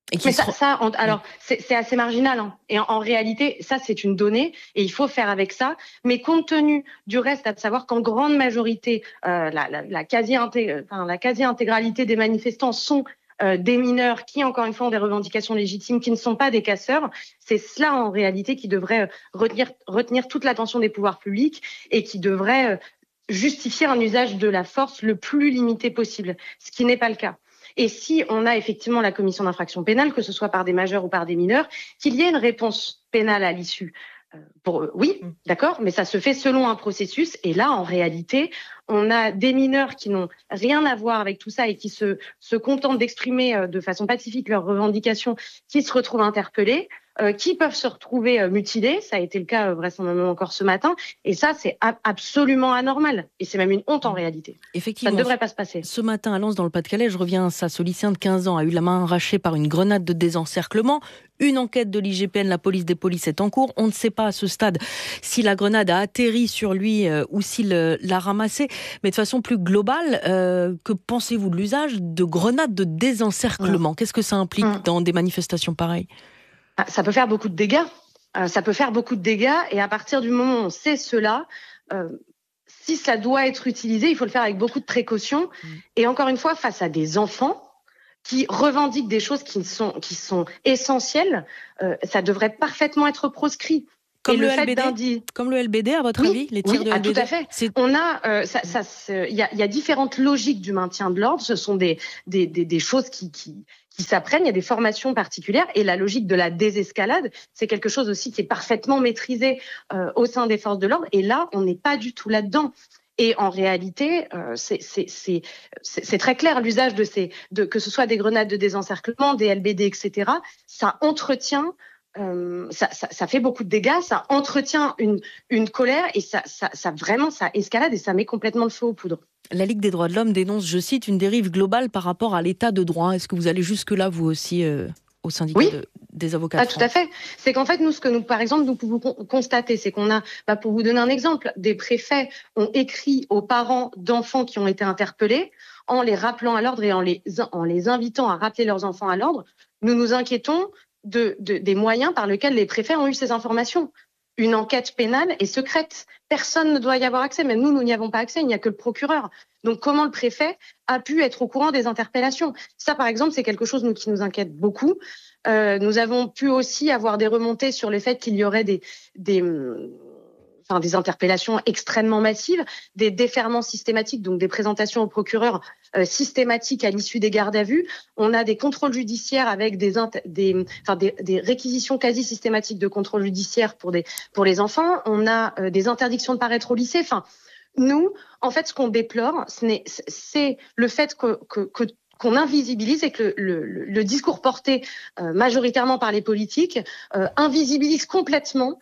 Mais c'est assez marginal. Hein. Et en réalité, ça, c'est une donnée et il faut faire avec ça. Mais compte tenu du reste, à savoir qu'en grande majorité, la quasi-intégralité des manifestants sont des mineurs qui, encore une fois, ont des revendications légitimes, qui ne sont pas des casseurs. C'est cela, en réalité, qui devrait retenir toute l'attention des pouvoirs publics et qui devrait justifier un usage de la force le plus limité possible, ce qui n'est pas le cas. Et si on a effectivement la commission d'infraction pénale, que ce soit par des majeurs ou par des mineurs, qu'il y ait une réponse pénale à l'issue. Oui, d'accord, mais ça se fait selon un processus. Et là, en réalité, on a des mineurs qui n'ont rien à voir avec tout ça et qui se contentent d'exprimer de façon pacifique leurs revendications, qui se retrouvent interpellés, qui peuvent se retrouver mutilés. Ça a été le cas vraisemblablement encore ce matin. Et ça, c'est absolument anormal. Et c'est même une honte en réalité. Effectivement, ça ne devrait pas se passer. Ce matin, à Lens, dans le Pas-de-Calais, je reviens à ça. Ce lycéen de 15 ans a eu la main arrachée par une grenade de désencerclement. Une enquête de l'IGPN, la police des polices, est en cours. On ne sait pas à ce stade si la grenade a atterri sur lui ou s'il l'a ramassée. Mais de façon plus globale, que pensez-vous de l'usage de grenades de désencerclement ? Qu'est-ce que ça implique dans des manifestations pareilles ? Ça peut faire beaucoup de dégâts. Et à partir du moment où on sait cela, si ça doit être utilisé, il faut le faire avec beaucoup de précaution. Et encore une fois, face à des enfants qui revendiquent des choses qui sont essentielles, ça devrait parfaitement être proscrit. Comme le LBD, comme le LBD, à votre avis, les tirs de LBD. Tout à fait. On a, il y a différentes logiques du maintien de l'ordre. Ce sont des choses qui s'apprennent. Il y a des formations particulières et la logique de la désescalade, c'est quelque chose aussi qui est parfaitement maîtrisé au sein des forces de l'ordre. Et là, on n'est pas du tout là-dedans. Et en réalité, c'est très clair, l'usage que ce soit des grenades de désencerclement, des LBD, etc. Ça entretient. Ça fait beaucoup de dégâts, ça entretient une colère et ça escalade et ça met complètement le feu aux poudres. La Ligue des droits de l'homme dénonce, je cite, une dérive globale par rapport à l'état de droit. Est-ce que vous allez jusque-là, vous aussi, au syndicat des avocats de France ? Tout à fait. C'est qu'en fait, par exemple, nous pouvons constater, c'est qu'on a, pour vous donner un exemple, des préfets ont écrit aux parents d'enfants qui ont été interpellés en les rappelant à l'ordre et en les invitant à rappeler leurs enfants à l'ordre. Nous nous inquiétons des moyens par lesquels les préfets ont eu ces informations. Une enquête pénale est secrète. Personne ne doit y avoir accès. Même nous n'y avons pas accès. Il n'y a que le procureur. Donc, comment le préfet a pu être au courant des interpellations ? Ça, par exemple, c'est quelque chose qui nous inquiète beaucoup. Nous avons pu aussi avoir des remontées sur le fait qu'il y aurait des interpellations extrêmement massives, des déferments systématiques, donc des présentations au procureur systématiques à l'issue des gardes à vue. On a des contrôles judiciaires avec des réquisitions quasi systématiques de contrôle judiciaire pour les enfants. On a des interdictions de paraître au lycée. Enfin, nous, en fait, ce qu'on déplore, c'est le fait qu'on invisibilise et que le discours porté majoritairement par les politiques invisibilise complètement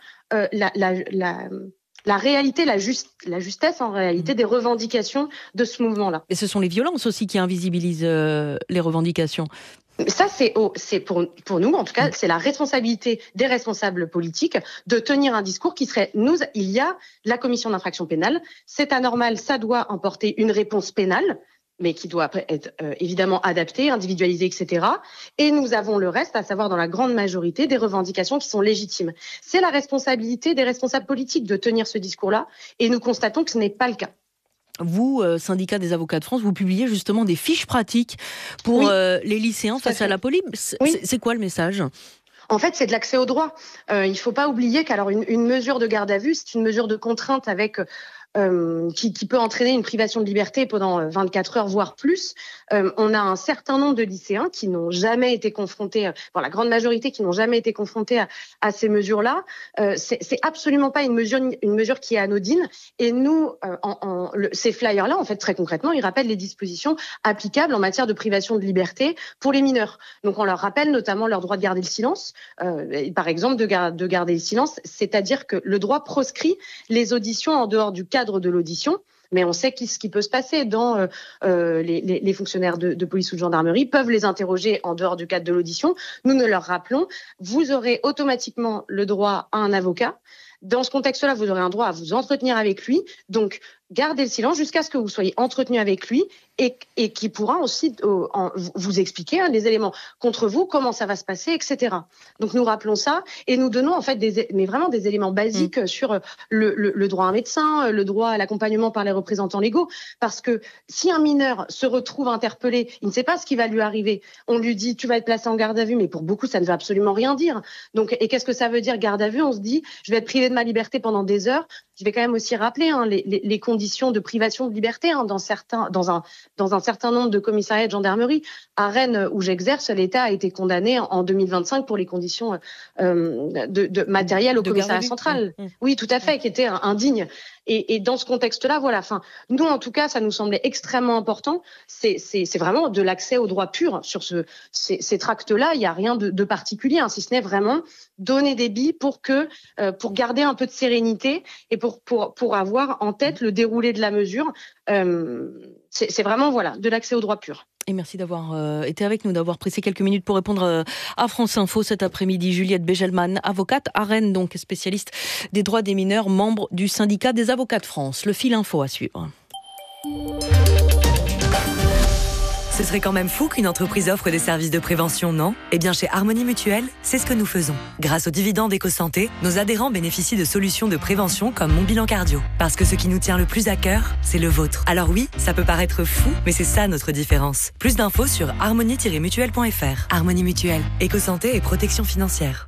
la réalité, la justesse en réalité des revendications de ce mouvement-là. Et ce sont les violences aussi qui invisibilisent les revendications. Ça, c'est pour nous, en tout cas, c'est la responsabilité des responsables politiques de tenir un discours qui serait il y a la commission d'infraction pénale, c'est anormal, ça doit emporter une réponse pénale, mais qui doit être évidemment adaptée, individualisée, etc. Et nous avons le reste, à savoir dans la grande majorité, des revendications qui sont légitimes. C'est la responsabilité des responsables politiques de tenir ce discours-là, et nous constatons que ce n'est pas le cas. Vous, syndicat des avocats de France, vous publiez justement des fiches pratiques pour les lycéens face à la police. C'est quoi le message ? En fait, c'est de l'accès au droit. Il ne faut pas oublier qu'alors une mesure de garde à vue, c'est une mesure de contrainte avec qui peut entraîner une privation de liberté pendant 24 heures, voire plus. On a un certain nombre de lycéens qui n'ont jamais été confrontés, la grande majorité qui n'ont jamais été confrontés à ces mesures-là. C'est absolument pas une mesure qui est anodine. Et nous, ces flyers-là, en fait, très concrètement, ils rappellent les dispositions applicables en matière de privation de liberté pour les mineurs. Donc, on leur rappelle notamment leur droit de garder le silence, par exemple, de garder le silence, c'est-à-dire que le droit proscrit les auditions en dehors du cadre de l'audition, mais on sait ce qui peut se passer dans les fonctionnaires de police ou de gendarmerie peuvent les interroger en dehors du cadre de l'audition. Nous ne leur rappelons, vous aurez automatiquement le droit à un avocat. Dans ce contexte-là, vous aurez un droit à vous entretenir avec lui. Donc, gardez le silence jusqu'à ce que vous soyez entretenu avec lui et qui pourra aussi vous expliquer les éléments contre vous, comment ça va se passer, etc. Donc nous rappelons ça et nous donnons en fait vraiment des éléments basiques sur le droit à un médecin, le droit à l'accompagnement par les représentants légaux, parce que si un mineur se retrouve interpellé, il ne sait pas ce qui va lui arriver. On lui dit tu vas être placé en garde à vue, mais pour beaucoup ça ne veut absolument rien dire. Donc et qu'est-ce que ça veut dire garde à vue? On se dit je vais être privé de ma liberté pendant des heures. Je vais quand même aussi rappeler les conditions de privation de liberté dans un certain nombre de commissariats de gendarmerie. À Rennes, où j'exerce, l'État a été condamné en 2025 pour les conditions de matériel au commissariat central. Oui, tout à fait, qui étaient indignes. Et dans ce contexte-là, voilà. Enfin, nous, en tout cas, ça nous semblait extrêmement important. C'est vraiment de l'accès au droit pur sur ces tracts-là. Il n'y a rien de particulier, si ce n'est vraiment donner des billes pour garder un peu de sérénité et pour avoir en tête le déroulé de la mesure. C'est vraiment de l'accès au droit pur. Et merci d'avoir été avec nous, d'avoir pris ces quelques minutes pour répondre à France Info cet après-midi. Juliette Begelman, avocate à Rennes, donc spécialiste des droits des mineurs, membre du syndicat des avocats de France. Le fil info à suivre. Ce serait quand même fou qu'une entreprise offre des services de prévention, non ? Eh bien, chez Harmonie Mutuelle, c'est ce que nous faisons. Grâce aux dividendes EcoSanté, nos adhérents bénéficient de solutions de prévention comme Mon Bilan Cardio. Parce que ce qui nous tient le plus à cœur, c'est le vôtre. Alors oui, ça peut paraître fou, mais c'est ça notre différence. Plus d'infos sur harmonie-mutuelle.fr. Harmonie Mutuelle, EcoSanté et protection financière.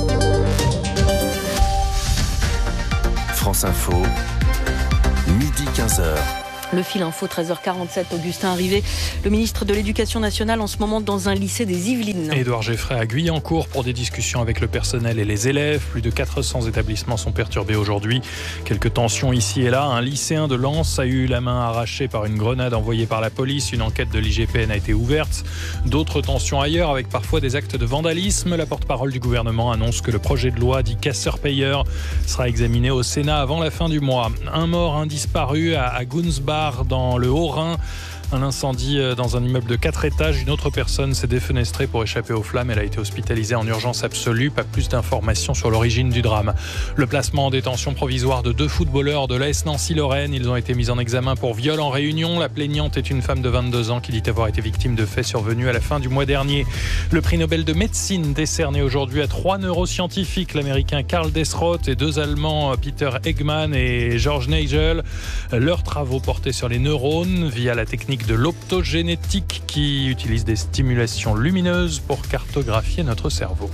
France Info, midi 15h. Le fil info, 13h47, Augustin Arrivé, le ministre de l'Éducation nationale en ce moment dans un lycée des Yvelines. Édouard Geffray à Guyancourt pour des discussions avec le personnel et les élèves. Plus de 400 établissements sont perturbés aujourd'hui. Quelques tensions ici et là. Un lycéen de Lens a eu la main arrachée par une grenade envoyée par la police. Une enquête de l'IGPN a été ouverte. D'autres tensions ailleurs avec parfois des actes de vandalisme. La porte-parole du gouvernement annonce que le projet de loi dit casseur-payeur sera examiné au Sénat avant la fin du mois. Un mort, un disparu à Gunsbach dans le Haut-Rhin. Un incendie dans un immeuble de 4 étages. Une autre personne s'est défenestrée pour échapper aux flammes. Elle a été hospitalisée en urgence absolue. Pas plus d'informations sur l'origine du drame. Le placement en détention provisoire de 2 footballeurs de l'AS Nancy-Lorraine. Ils ont été mis en examen pour viol en réunion. La plaignante est une femme de 22 ans qui dit avoir été victime de faits survenus à la fin du mois dernier. Le prix Nobel de médecine décerné aujourd'hui à 3 neuroscientifiques. L'américain Karl Desroth et 2 Allemands, Peter Eggman et George Nagel. Leurs travaux portaient sur les neurones via la technique de l'optogénétique qui utilise des stimulations lumineuses pour cartographier notre cerveau.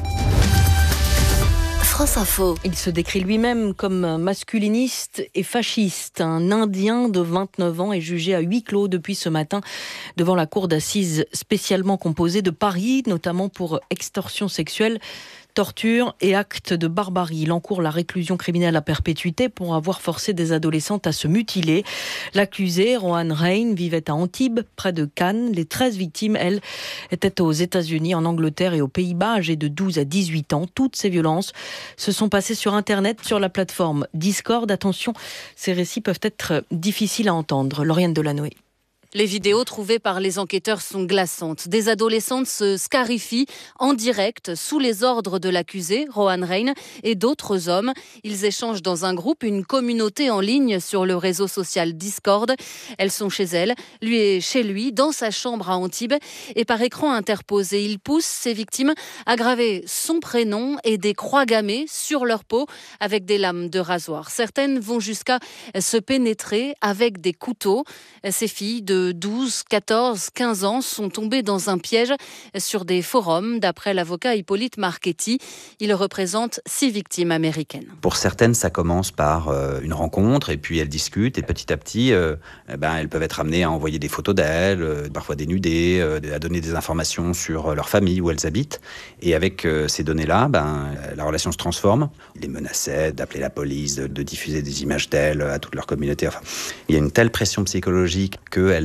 France Info. Il se décrit lui-même comme masculiniste et fasciste. Un Indien de 29 ans est jugé à huis clos depuis ce matin devant la cour d'assises spécialement composée de Paris, notamment pour extorsion sexuelle, torture et actes de barbarie. Il encourt la réclusion criminelle à perpétuité pour avoir forcé des adolescentes à se mutiler. L'accusé, Rohan Rein, vivait à Antibes, près de Cannes. Les 13 victimes, elles, étaient aux États-Unis, en Angleterre et aux Pays-Bas, âgées de 12 à 18 ans. Toutes ces violences se sont passées sur Internet, sur la plateforme Discord. Attention, ces récits peuvent être difficiles à entendre. Lauriane Delanoë. Les vidéos trouvées par les enquêteurs sont glaçantes. Des adolescentes se scarifient en direct sous les ordres de l'accusé, Rohan Rein, et d'autres hommes. Ils échangent dans un groupe, une communauté en ligne sur le réseau social Discord. Elles sont chez elle, lui est chez lui, dans sa chambre à Antibes. Et par écran interposé, il pousse ses victimes à graver son prénom et des croix gammées sur leur peau avec des lames de rasoir. Certaines vont jusqu'à se pénétrer avec des couteaux. Ces filles de 12, 14, 15 ans sont tombés dans un piège sur des forums, d'après l'avocat Hippolyte Marchetti. Il représente 6 victimes américaines. Pour certaines, ça commence par une rencontre, et puis elles discutent, et petit à petit, elles peuvent être amenées à envoyer des photos d'elles, parfois dénudées, à donner des informations sur leur famille, où elles habitent. Et avec ces données-là, la relation se transforme. Ils les menaçaient d'appeler la police, de diffuser des images d'elles à toute leur communauté. Enfin, il y a une telle pression psychologique qu'elles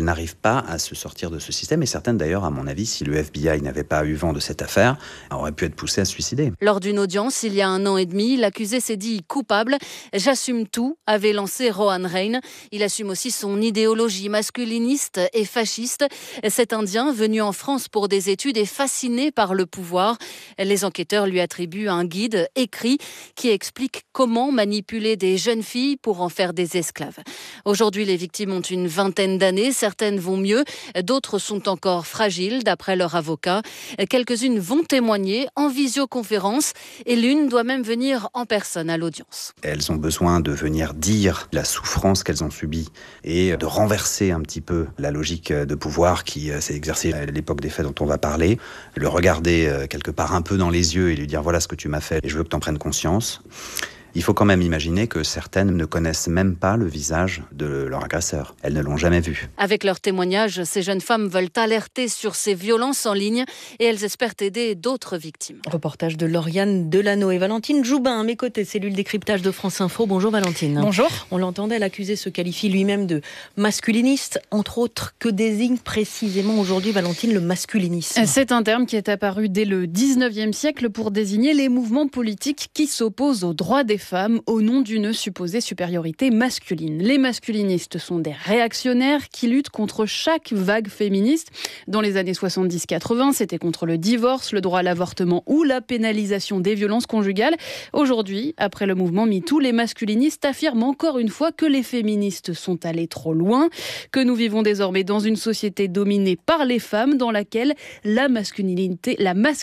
elles n'arrivent pas à se sortir de ce système. Et certaines d'ailleurs, à mon avis, si le FBI n'avait pas eu vent de cette affaire, auraient pu être poussées à se suicider. Lors d'une audience, il y a 1 an et demi, l'accusé s'est dit coupable. « J'assume tout », avait lancé Rohan Rein. Il assume aussi son idéologie masculiniste et fasciste. Cet Indien, venu en France pour des études, est fasciné par le pouvoir. Les enquêteurs lui attribuent un guide écrit qui explique comment manipuler des jeunes filles pour en faire des esclaves. Aujourd'hui, les victimes ont une vingtaine d'années. Certaines vont mieux, d'autres sont encore fragiles, d'après leur avocat. Quelques-unes vont témoigner en visioconférence et l'une doit même venir en personne à l'audience. Elles ont besoin de venir dire la souffrance qu'elles ont subie et de renverser un petit peu la logique de pouvoir qui s'est exercée à l'époque des faits dont on va parler, le regarder quelque part un peu dans les yeux et lui dire voilà ce que tu m'as fait et je veux que tu en prennes conscience. Il faut quand même imaginer que certaines ne connaissent même pas le visage de leur agresseur. Elles ne l'ont jamais vu. Avec leurs témoignages, ces jeunes femmes veulent alerter sur ces violences en ligne et elles espèrent aider d'autres victimes. Reportage de Lauriane Delano et Valentine Joubin à mes côtés, cellule décryptage de France Info. Bonjour Valentine. Bonjour. On l'entendait, l'accusé se qualifie lui-même de masculiniste, entre autres. Que désigne précisément aujourd'hui, Valentine, le masculinisme ? C'est un terme qui est apparu dès le 19e siècle pour désigner les mouvements politiques qui s'opposent aux droits des femmes au nom d'une supposée supériorité masculine. Les masculinistes sont des réactionnaires qui luttent contre chaque vague féministe. Dans les années 70-80, c'était contre le divorce, le droit à l'avortement ou la pénalisation des violences conjugales. Aujourd'hui, après le mouvement MeToo, les masculinistes affirment encore une fois que les féministes sont allées trop loin, que nous vivons désormais dans une société dominée par les femmes dans laquelle la masculinité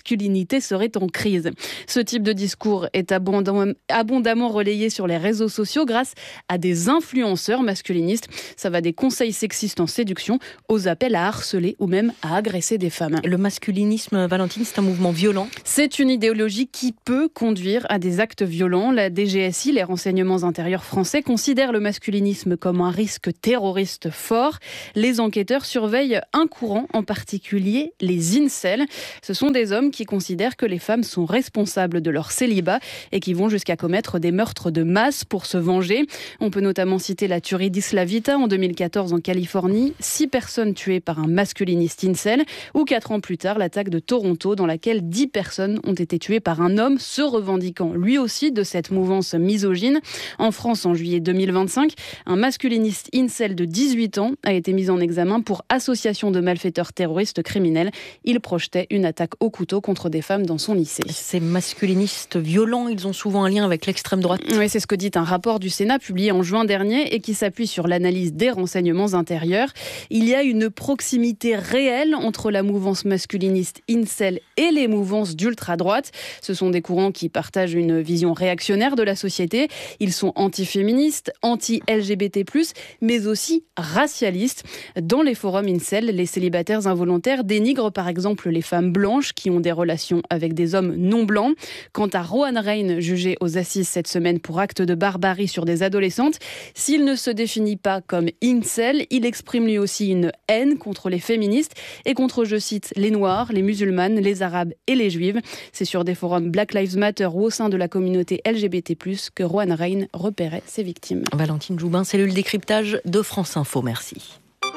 serait en crise. Ce type de discours est abondamment relayé sur les réseaux sociaux grâce à des influenceurs masculinistes. Ça va des conseils sexistes en séduction aux appels à harceler ou même à agresser des femmes. Le masculinisme, Valentine, c'est un mouvement violent. C'est une idéologie qui peut conduire à des actes violents. La DGSI, les renseignements intérieurs français, considère le masculinisme comme un risque terroriste fort. Les enquêteurs surveillent un courant, en particulier les incels. Ce sont des hommes qui considèrent que les femmes sont responsables de leur célibat et qui vont jusqu'à commettre des meurtres de masse pour se venger. On peut notamment citer la tuerie d'Isla Vita en 2014 en Californie, 6 personnes tuées par un masculiniste incel, ou 4 ans plus tard, l'attaque de Toronto dans laquelle 10 personnes ont été tuées par un homme se revendiquant lui aussi de cette mouvance misogyne. En France, en juillet 2025, un masculiniste incel de 18 ans a été mis en examen pour association de malfaiteurs terroristes criminels. Il projetait une attaque au couteau contre des femmes dans son lycée. Ces masculinistes violents, ils ont souvent un lien avec l'extrême droite. Oui, c'est ce que dit un rapport du Sénat publié en juin dernier et qui s'appuie sur l'analyse des renseignements intérieurs. Il y a une proximité réelle entre la mouvance masculiniste incel et les mouvances d'ultra-droite. Ce sont des courants qui partagent une vision réactionnaire de la société. Ils sont anti-féministes, anti-LGBT+, mais aussi racialistes. Dans les forums incel, les célibataires involontaires dénigrent par exemple les femmes blanches qui ont des relations avec des hommes non blancs. Quant à Rohan Rein, jugé aux assises cette semaine pour acte de barbarie sur des adolescentes, s'il ne se définit pas comme incel, il exprime lui aussi une haine contre les féministes et contre, je cite, les Noirs, les musulmanes, les Arabes et les Juives. C'est sur des forums Black Lives Matter ou au sein de la communauté LGBT+, que Rohan Rein repérait ses victimes. Valentine Joubin, cellule décryptage de France Info, merci.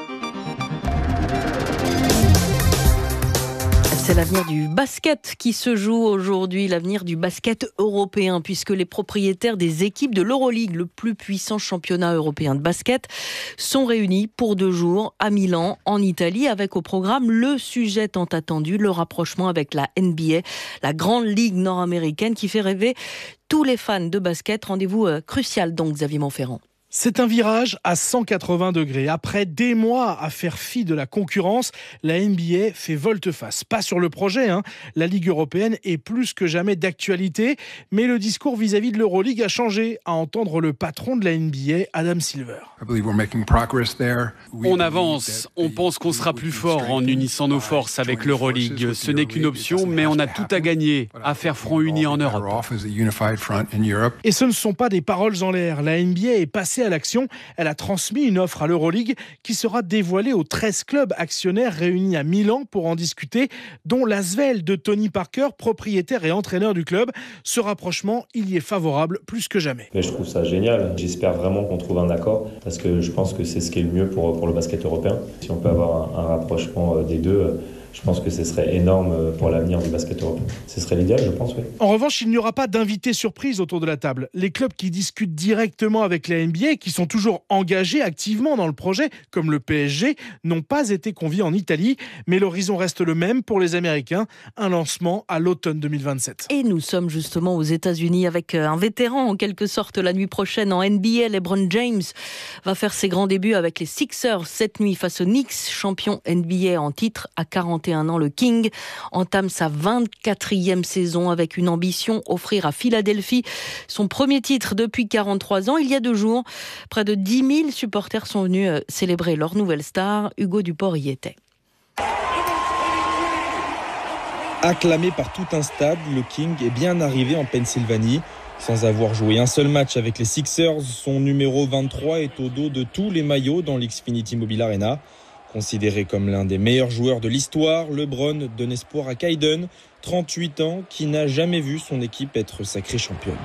C'est l'avenir du basket qui se joue aujourd'hui, l'avenir du basket européen, puisque les propriétaires des équipes de l'Euroleague, le plus puissant championnat européen de basket, sont réunis pour 2 jours à Milan, en Italie, avec au programme le sujet tant attendu, le rapprochement avec la NBA, la grande ligue nord-américaine qui fait rêver tous les fans de basket. Rendez-vous crucial donc, Xavier Montferrand. C'est un virage à 180 degrés. Après des mois à faire fi de la concurrence, la NBA fait volte-face. Pas sur le projet, La Ligue européenne est plus que jamais d'actualité. Mais le discours vis-à-vis de l'Euroleague a changé, à entendre le patron de la NBA, Adam Silver. On avance. On pense qu'on sera plus fort en unissant nos forces avec l'Euroleague. Ce n'est qu'une option, mais on a tout à gagner, à faire front uni en Europe. Et ce ne sont pas des paroles en l'air. La NBA est passée à l'action. Elle a transmis une offre à l'Euroleague qui sera dévoilée aux 13 clubs actionnaires réunis à Milan pour en discuter, dont l'Asvel de Tony Parker, propriétaire et entraîneur du club. Ce rapprochement, il y est favorable plus que jamais. Mais je trouve ça génial. J'espère vraiment qu'on trouve un accord parce que je pense que c'est ce qui est le mieux pour le basket européen. Si on peut avoir un rapprochement des deux, je pense que ce serait énorme pour l'avenir du basket européen. Ce serait l'idéal, je pense, oui. En revanche, il n'y aura pas d'invités surprises autour de la table. Les clubs qui discutent directement avec la NBA, qui sont toujours engagés activement dans le projet, comme le PSG, n'ont pas été conviés en Italie. Mais l'horizon reste le même pour les Américains, un lancement à l'automne 2027. Et nous sommes justement aux États-Unis avec un vétéran, en quelque sorte, la nuit prochaine en NBA. LeBron James va faire ses grands débuts avec les Sixers cette nuit face aux Knicks, champion NBA en titre à 41 ans. Le King entame sa 24e saison avec une ambition, offrir à Philadelphie son premier titre depuis 43 ans. Il y a 2 jours, près de 10 000 supporters sont venus célébrer leur nouvelle star. Hugo Duport y était. Acclamé par tout un stade, le King est bien arrivé en Pennsylvanie. Sans avoir joué un seul match avec les Sixers, son numéro 23 est au dos de tous les maillots dans l'Xfinity Mobile Arena. Considéré comme l'un des meilleurs joueurs de l'histoire, LeBron donne espoir à Kaiden, 38 ans, qui n'a jamais vu son équipe être sacrée championne.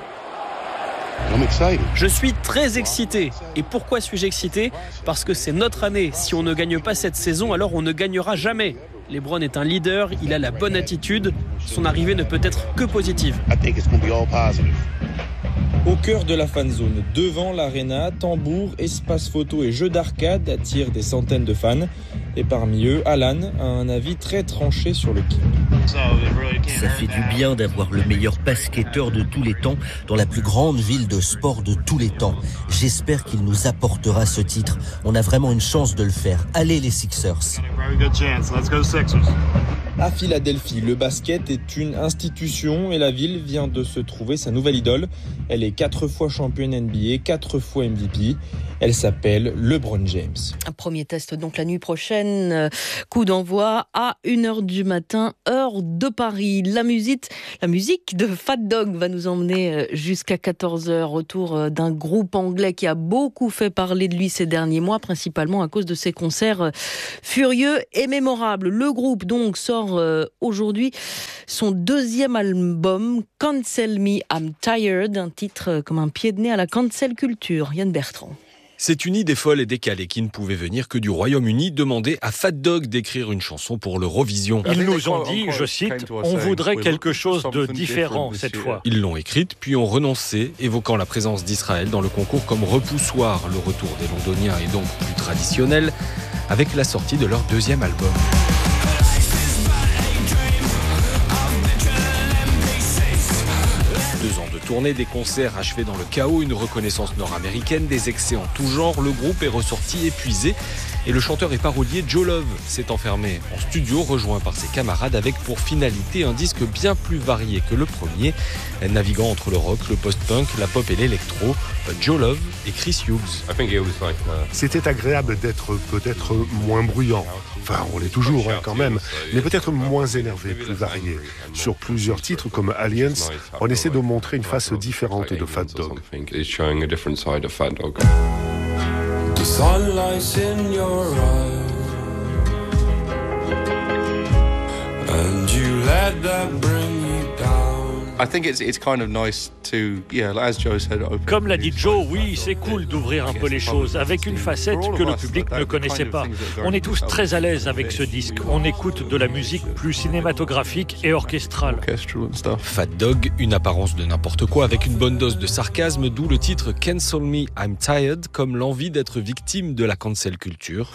Je suis très excité. Et pourquoi suis-je excité ? Parce que c'est notre année. Si on ne gagne pas cette saison, alors on ne gagnera jamais. LeBron est un leader, il a la bonne attitude. Son arrivée ne peut être que positive. Au cœur de la fan zone, devant l'arena, tambour, espace photo et jeux d'arcade attirent des centaines de fans. Et parmi eux, Alan a un avis très tranché sur le King. Ça fait du bien d'avoir le meilleur basketteur de tous les temps dans la plus grande ville de sport de tous les temps. J'espère qu'il nous apportera ce titre. On a vraiment une chance de le faire. Allez les Sixers. À Philadelphie, le basket est une institution et la ville vient de se trouver sa nouvelle idole. Elle est 4 fois championne NBA, 4 fois MVP. Elle s'appelle LeBron James. Un premier test donc la nuit prochaine. Coup d'envoi à 1h du matin, heure de Paris. La musique de Fat Dog va nous emmener jusqu'à 14h autour d'un groupe anglais qui a beaucoup fait parler de lui ces derniers mois, principalement à cause de ses concerts furieux et mémorables. Le groupe donc sort aujourd'hui son 2e album, Cancel Me, I'm Tired, un titre comme un pied de nez à la cancel culture. Yann Bertrand. C'est une idée folle et décalée qui ne pouvait venir que du Royaume-Uni demander à Fat Dog d'écrire une chanson pour l'Eurovision. Ils nous ont dit, je cite, « On voudrait quelque chose de différent cette fois ». Ils l'ont écrite, puis ont renoncé, évoquant la présence d'Israël dans le concours comme repoussoir. Le retour des Londoniens est donc plus traditionnel, avec la sortie de leur 2e album. Tournée, des concerts achevés dans le chaos, une reconnaissance nord-américaine, des excès en tout genre, le groupe est ressorti épuisé et le chanteur et parolier Joe Love s'est enfermé en studio, rejoint par ses camarades avec pour finalité un disque bien plus varié que le premier, naviguant entre le rock, le post-punk, la pop et l'électro. Joe Love et Chris Hughes. C'était agréable d'être peut-être moins bruyant. Enfin, on l'est toujours quand même, mais peut-être moins énervé, plus varié. Sur plusieurs titres comme Aliens, on essaie de montrer une face différente de Fat Dog. The sunlight's in your eyes, and you let that bring you down. Comme l'a dit Joe, oui, c'est cool d'ouvrir un peu les choses avec une facette que le public ne connaissait pas. On est tous très à l'aise avec ce disque. On écoute de la musique plus cinématographique et orchestrale. Fat Dog, une apparence de n'importe quoi avec une bonne dose de sarcasme, d'où le titre Cancel Me, I'm Tired, comme l'envie d'être victime de la cancel culture.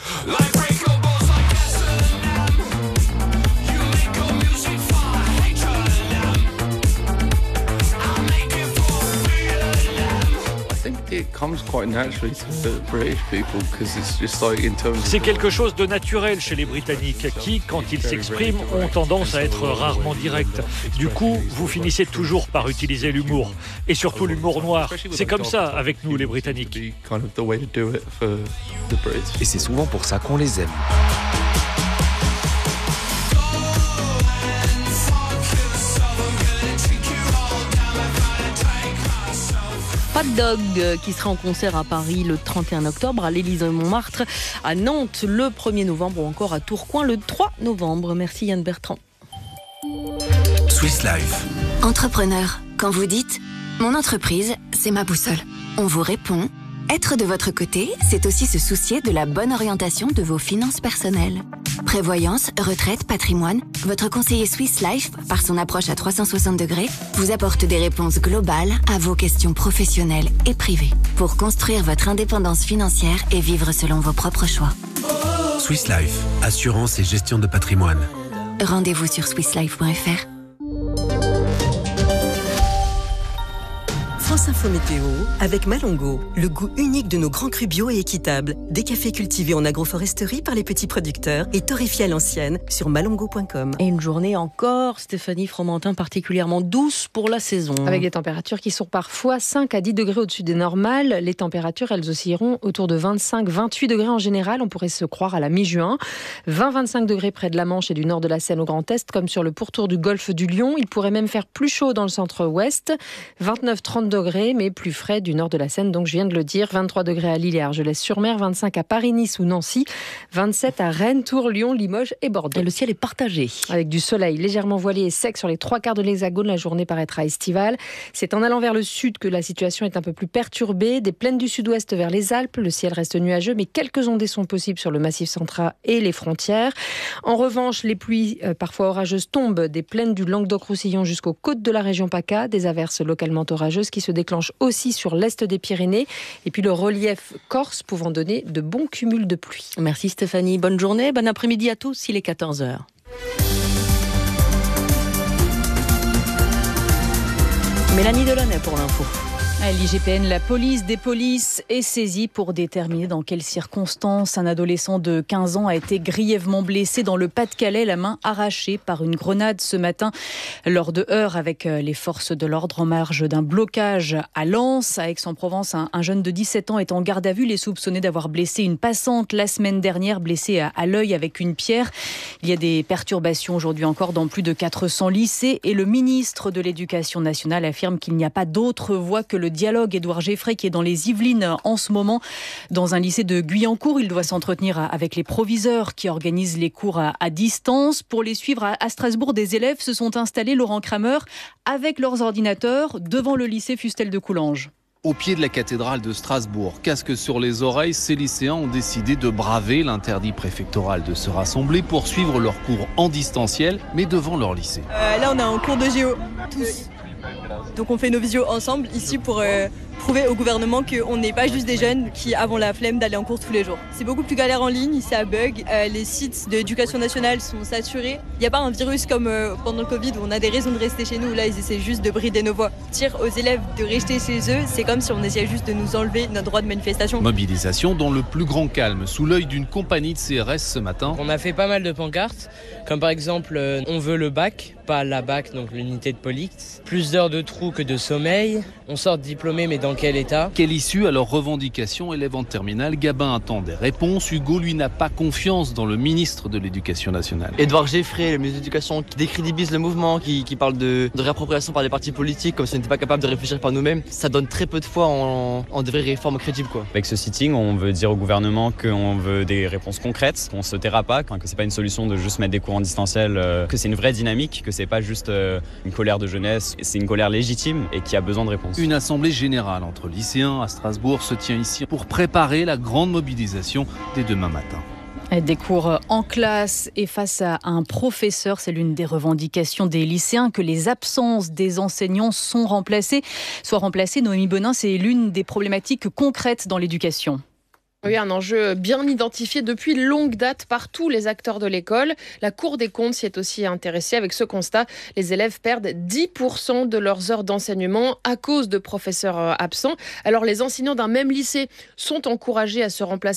C'est quelque chose de naturel chez les Britanniques qui, quand ils s'expriment, ont tendance à être rarement directs. Du coup, vous finissez toujours par utiliser l'humour. Et surtout l'humour noir. C'est comme ça avec nous, les Britanniques. Et c'est souvent pour ça qu'on les aime. Hot Dog qui sera en concert à Paris le 31 octobre, à l'Élysée-Montmartre, à Nantes le 1er novembre ou encore à Tourcoing le 3 novembre. Merci Yann Bertrand. Swiss Life. Entrepreneur, quand vous dites « Mon entreprise, c'est ma boussole », on vous répond « Être de votre côté, c'est aussi se soucier de la bonne orientation de vos finances personnelles. » Prévoyance, retraite, patrimoine, votre conseiller Swiss Life, par son approche à 360 degrés, vous apporte des réponses globales à vos questions professionnelles et privées pour construire votre indépendance financière et vivre selon vos propres choix. Swiss Life, assurance et gestion de patrimoine. Rendez-vous sur swisslife.fr. France Info Météo avec Malongo, le goût unique de nos grands crus bio et équitables. Des cafés cultivés en agroforesterie par les petits producteurs et torréfiés à l'ancienne sur malongo.com. Et une journée encore, Stéphanie Fromentin, particulièrement douce pour la saison. Avec des températures qui sont parfois 5 à 10 degrés au-dessus des normales. Les températures, elles oscilleront autour de 25-28 degrés en général. On pourrait se croire à la mi-juin. 20-25 degrés près de la Manche et du nord de la Seine au Grand Est, comme sur le pourtour du golfe du Lion. Il pourrait même faire plus chaud dans le centre-ouest. 29-30 degrés, mais plus frais du nord de la Seine, donc je viens de le dire. 23 degrés à Lille et Argelès-sur-Mer, 25 à Paris, Nice ou Nancy, 27 à Rennes, Tours, Lyon, Limoges et Bordeaux. Et le ciel est partagé. Avec du soleil légèrement voilé et sec sur les 3/4 de l'Hexagone, la journée paraîtra estivale. C'est en allant vers le sud que la situation est un peu plus perturbée. Des plaines du sud-ouest vers les Alpes, le ciel reste nuageux, mais quelques ondées sont possibles sur le massif central et les frontières. En revanche, les pluies parfois orageuses tombent des plaines du Languedoc-Roussillon jusqu'aux côtes de la région PACA, des averses localement orageuses qui se déclenche aussi sur l'est des Pyrénées et puis le relief corse pouvant donner de bons cumuls de pluie. Merci Stéphanie, bonne journée, bon après-midi à tous, il est 14h. Mélanie Delaunay pour l'info. À l'IGPN, la police des polices est saisie pour déterminer dans quelles circonstances un adolescent de 15 ans a été grièvement blessé dans le Pas-de-Calais, la main arrachée par une grenade ce matin lors de heurts avec les forces de l'ordre en marge d'un blocage à Lens. À Aix-en-Provence, un jeune de 17 ans est en garde à vue. Il est soupçonné d'avoir blessé une passante la semaine dernière, blessée à l'œil avec une pierre. Il y a des perturbations aujourd'hui encore dans plus de 400 lycées et le ministre de l'Éducation nationale affirme qu'il n'y a pas d'autre voie que le dialogue. Édouard Geffray, qui est dans les Yvelines en ce moment, dans un lycée de Guyancourt. Il doit s'entretenir avec les proviseurs qui organisent les cours à distance. Pour les suivre à Strasbourg, des élèves se sont installés, Laurent Kramer, avec leurs ordinateurs devant le lycée Fustel de Coulanges. Au pied de la cathédrale de Strasbourg, casque sur les oreilles, ces lycéens ont décidé de braver l'interdit préfectoral de se rassembler pour suivre leurs cours en distanciel, mais devant leur lycée. Là, on est en cours de géo, tous. Donc on fait nos visios ensemble ici pour prouver au gouvernement qu'on n'est pas juste des jeunes qui avons la flemme d'aller en cours tous les jours. C'est beaucoup plus galère en ligne, ça bug, les sites de l'éducation nationale sont saturés. Il n'y a pas un virus comme pendant le Covid où on a des raisons de rester chez nous. Là, ils essaient juste de brider nos voix. Dire aux élèves de rester chez eux, c'est comme si on essayait juste de nous enlever notre droit de manifestation. Mobilisation dans le plus grand calme, sous l'œil d'une compagnie de CRS ce matin. On a fait pas mal de pancartes, comme par exemple on veut le bac, pas la BAC, donc l'unité de police. Plus d'heures de trou que de sommeil. On sort diplômé, mais dans quel état ? Quelle issue à leurs revendications, élèves en terminale? Gabin attend des réponses. Hugo, lui, n'a pas confiance dans le ministre de l'Éducation nationale. Édouard Geffray, le ministre de l'Éducation, qui décrédibilise le mouvement, qui parle de réappropriation par des partis politiques, comme si on n'était pas capable de réfléchir par nous-mêmes. Ça donne très peu de foi en des vraies réformes crédibles, quoi. Avec ce sitting, on veut dire au gouvernement qu'on veut des réponses concrètes, qu'on se taira pas, que c'est pas une solution de juste mettre des cours en distanciel, que c'est une vraie dynamique, que c'est pas juste une colère de jeunesse, c'est une colère légitime et qui a besoin de réponses. Une assemblée générale entre lycéens à Strasbourg se tient ici pour préparer la grande mobilisation dès demain matin. Des cours en classe et face à un professeur, c'est l'une des revendications des lycéens, que les absences des enseignants soient remplacées. Noémie Bonin, c'est l'une des problématiques concrètes dans l'éducation. Oui, un enjeu bien identifié depuis longue date par tous les acteurs de l'école. La Cour des comptes s'y est aussi intéressée avec ce constat. Les élèves perdent 10% de leurs heures d'enseignement à cause de professeurs absents. Alors les enseignants d'un même lycée sont encouragés à se remplacer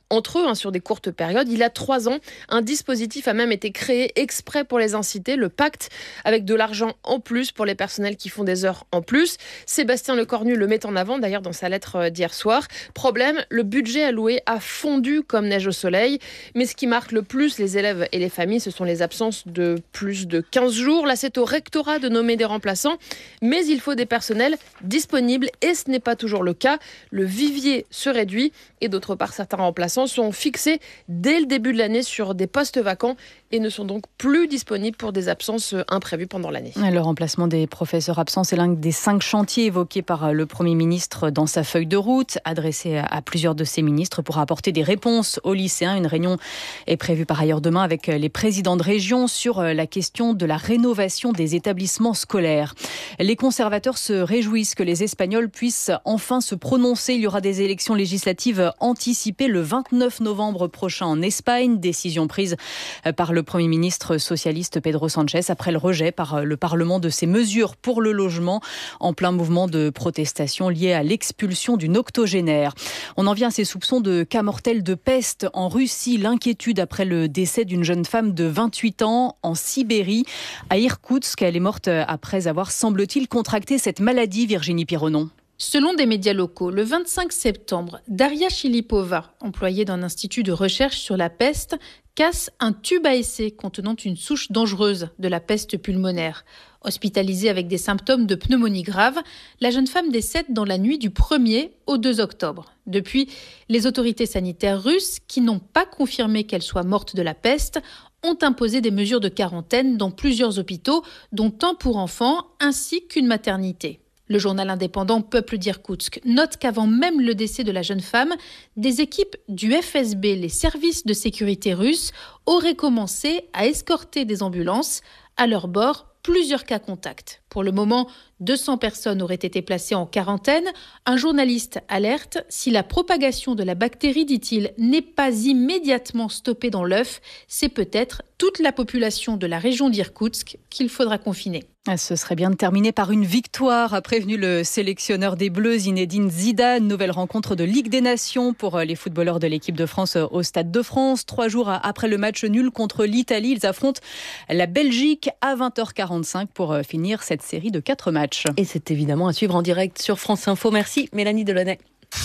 entre eux sur des courtes périodes. Il y a 3 ans, un dispositif a même été créé exprès pour les inciter, le pacte, avec de l'argent en plus pour les personnels qui font des heures en plus. Sébastien Lecornu le met en avant d'ailleurs dans sa lettre d'hier soir. Problème, le budget alloué a fondu comme neige au soleil. Mais ce qui marque le plus les élèves et les familles, ce sont les absences de plus de 15 jours. Là, c'est au rectorat de nommer des remplaçants. Mais il faut des personnels disponibles et ce n'est pas toujours le cas. Le vivier se réduit et d'autre part, certains remplaçants sont fixés dès le début de l'année sur des postes vacants et ne sont donc plus disponibles pour des absences imprévues pendant l'année. Le remplacement des professeurs absents, c'est l'un des 5 chantiers évoqués par le Premier ministre dans sa feuille de route, adressée à plusieurs de ses ministres pour apporter des réponses aux lycéens. Une réunion est prévue par ailleurs demain avec les présidents de région sur la question de la rénovation des établissements scolaires. Les conservateurs se réjouissent que les Espagnols puissent enfin se prononcer. Il y aura des élections législatives anticipées le 29 novembre prochain en Espagne. Décision prise par le Premier ministre socialiste Pedro Sánchez après le rejet par le Parlement de ses mesures pour le logement en plein mouvement de protestation lié à l'expulsion d'une octogénaire. On en vient à ces soupçons de cas mortels de peste en Russie. L'inquiétude après le décès d'une jeune femme de 28 ans en Sibérie, à Irkoutsk. Elle est morte après avoir, semble-t-il, contracté cette maladie, Virginie Pironon. Selon des médias locaux, le 25 septembre, Daria Chilipova, employée d'un institut de recherche sur la peste, casse un tube à essai contenant une souche dangereuse de la peste pulmonaire. Hospitalisée avec des symptômes de pneumonie grave, la jeune femme décède dans la nuit du 1er au 2 octobre. Depuis, les autorités sanitaires russes, qui n'ont pas confirmé qu'elle soit morte de la peste, ont imposé des mesures de quarantaine dans plusieurs hôpitaux, dont un pour enfants ainsi qu'une maternité. Le journal indépendant Peuple d'Irkoutsk note qu'avant même le décès de la jeune femme, des équipes du FSB, les services de sécurité russes, auraient commencé à escorter des ambulances. À leur bord, plusieurs cas contacts. Pour le moment, 200 personnes auraient été placées en quarantaine. Un journaliste alerte, si la propagation de la bactérie, dit-il, n'est pas immédiatement stoppée dans l'œuf, c'est peut-être toute la population de la région d'Irkoutsk qu'il faudra confiner. Ce serait bien de terminer par une victoire, a prévenu le sélectionneur des Bleus, Zinedine Zidane. Nouvelle rencontre de Ligue des Nations pour les footballeurs de l'équipe de France au Stade de France. 3 jours après le match nul contre l'Italie, ils affrontent la Belgique à 20h45 pour finir cette série de 4 matchs. Et c'est évidemment à suivre en direct sur France Info. Merci Mélanie Delaunay.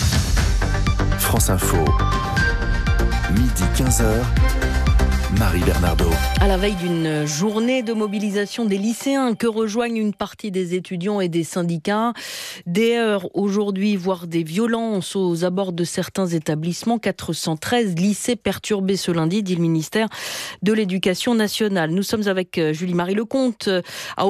France Info, midi 15h. Marie Bernardo. À la veille d'une journée de mobilisation des lycéens que rejoignent une partie des étudiants et des syndicats, des heurts aujourd'hui, voire des violences aux abords de certains établissements. 413 lycées perturbés ce lundi, dit le ministère de l'Éducation nationale. Nous sommes avec Julie-Marie Lecomte à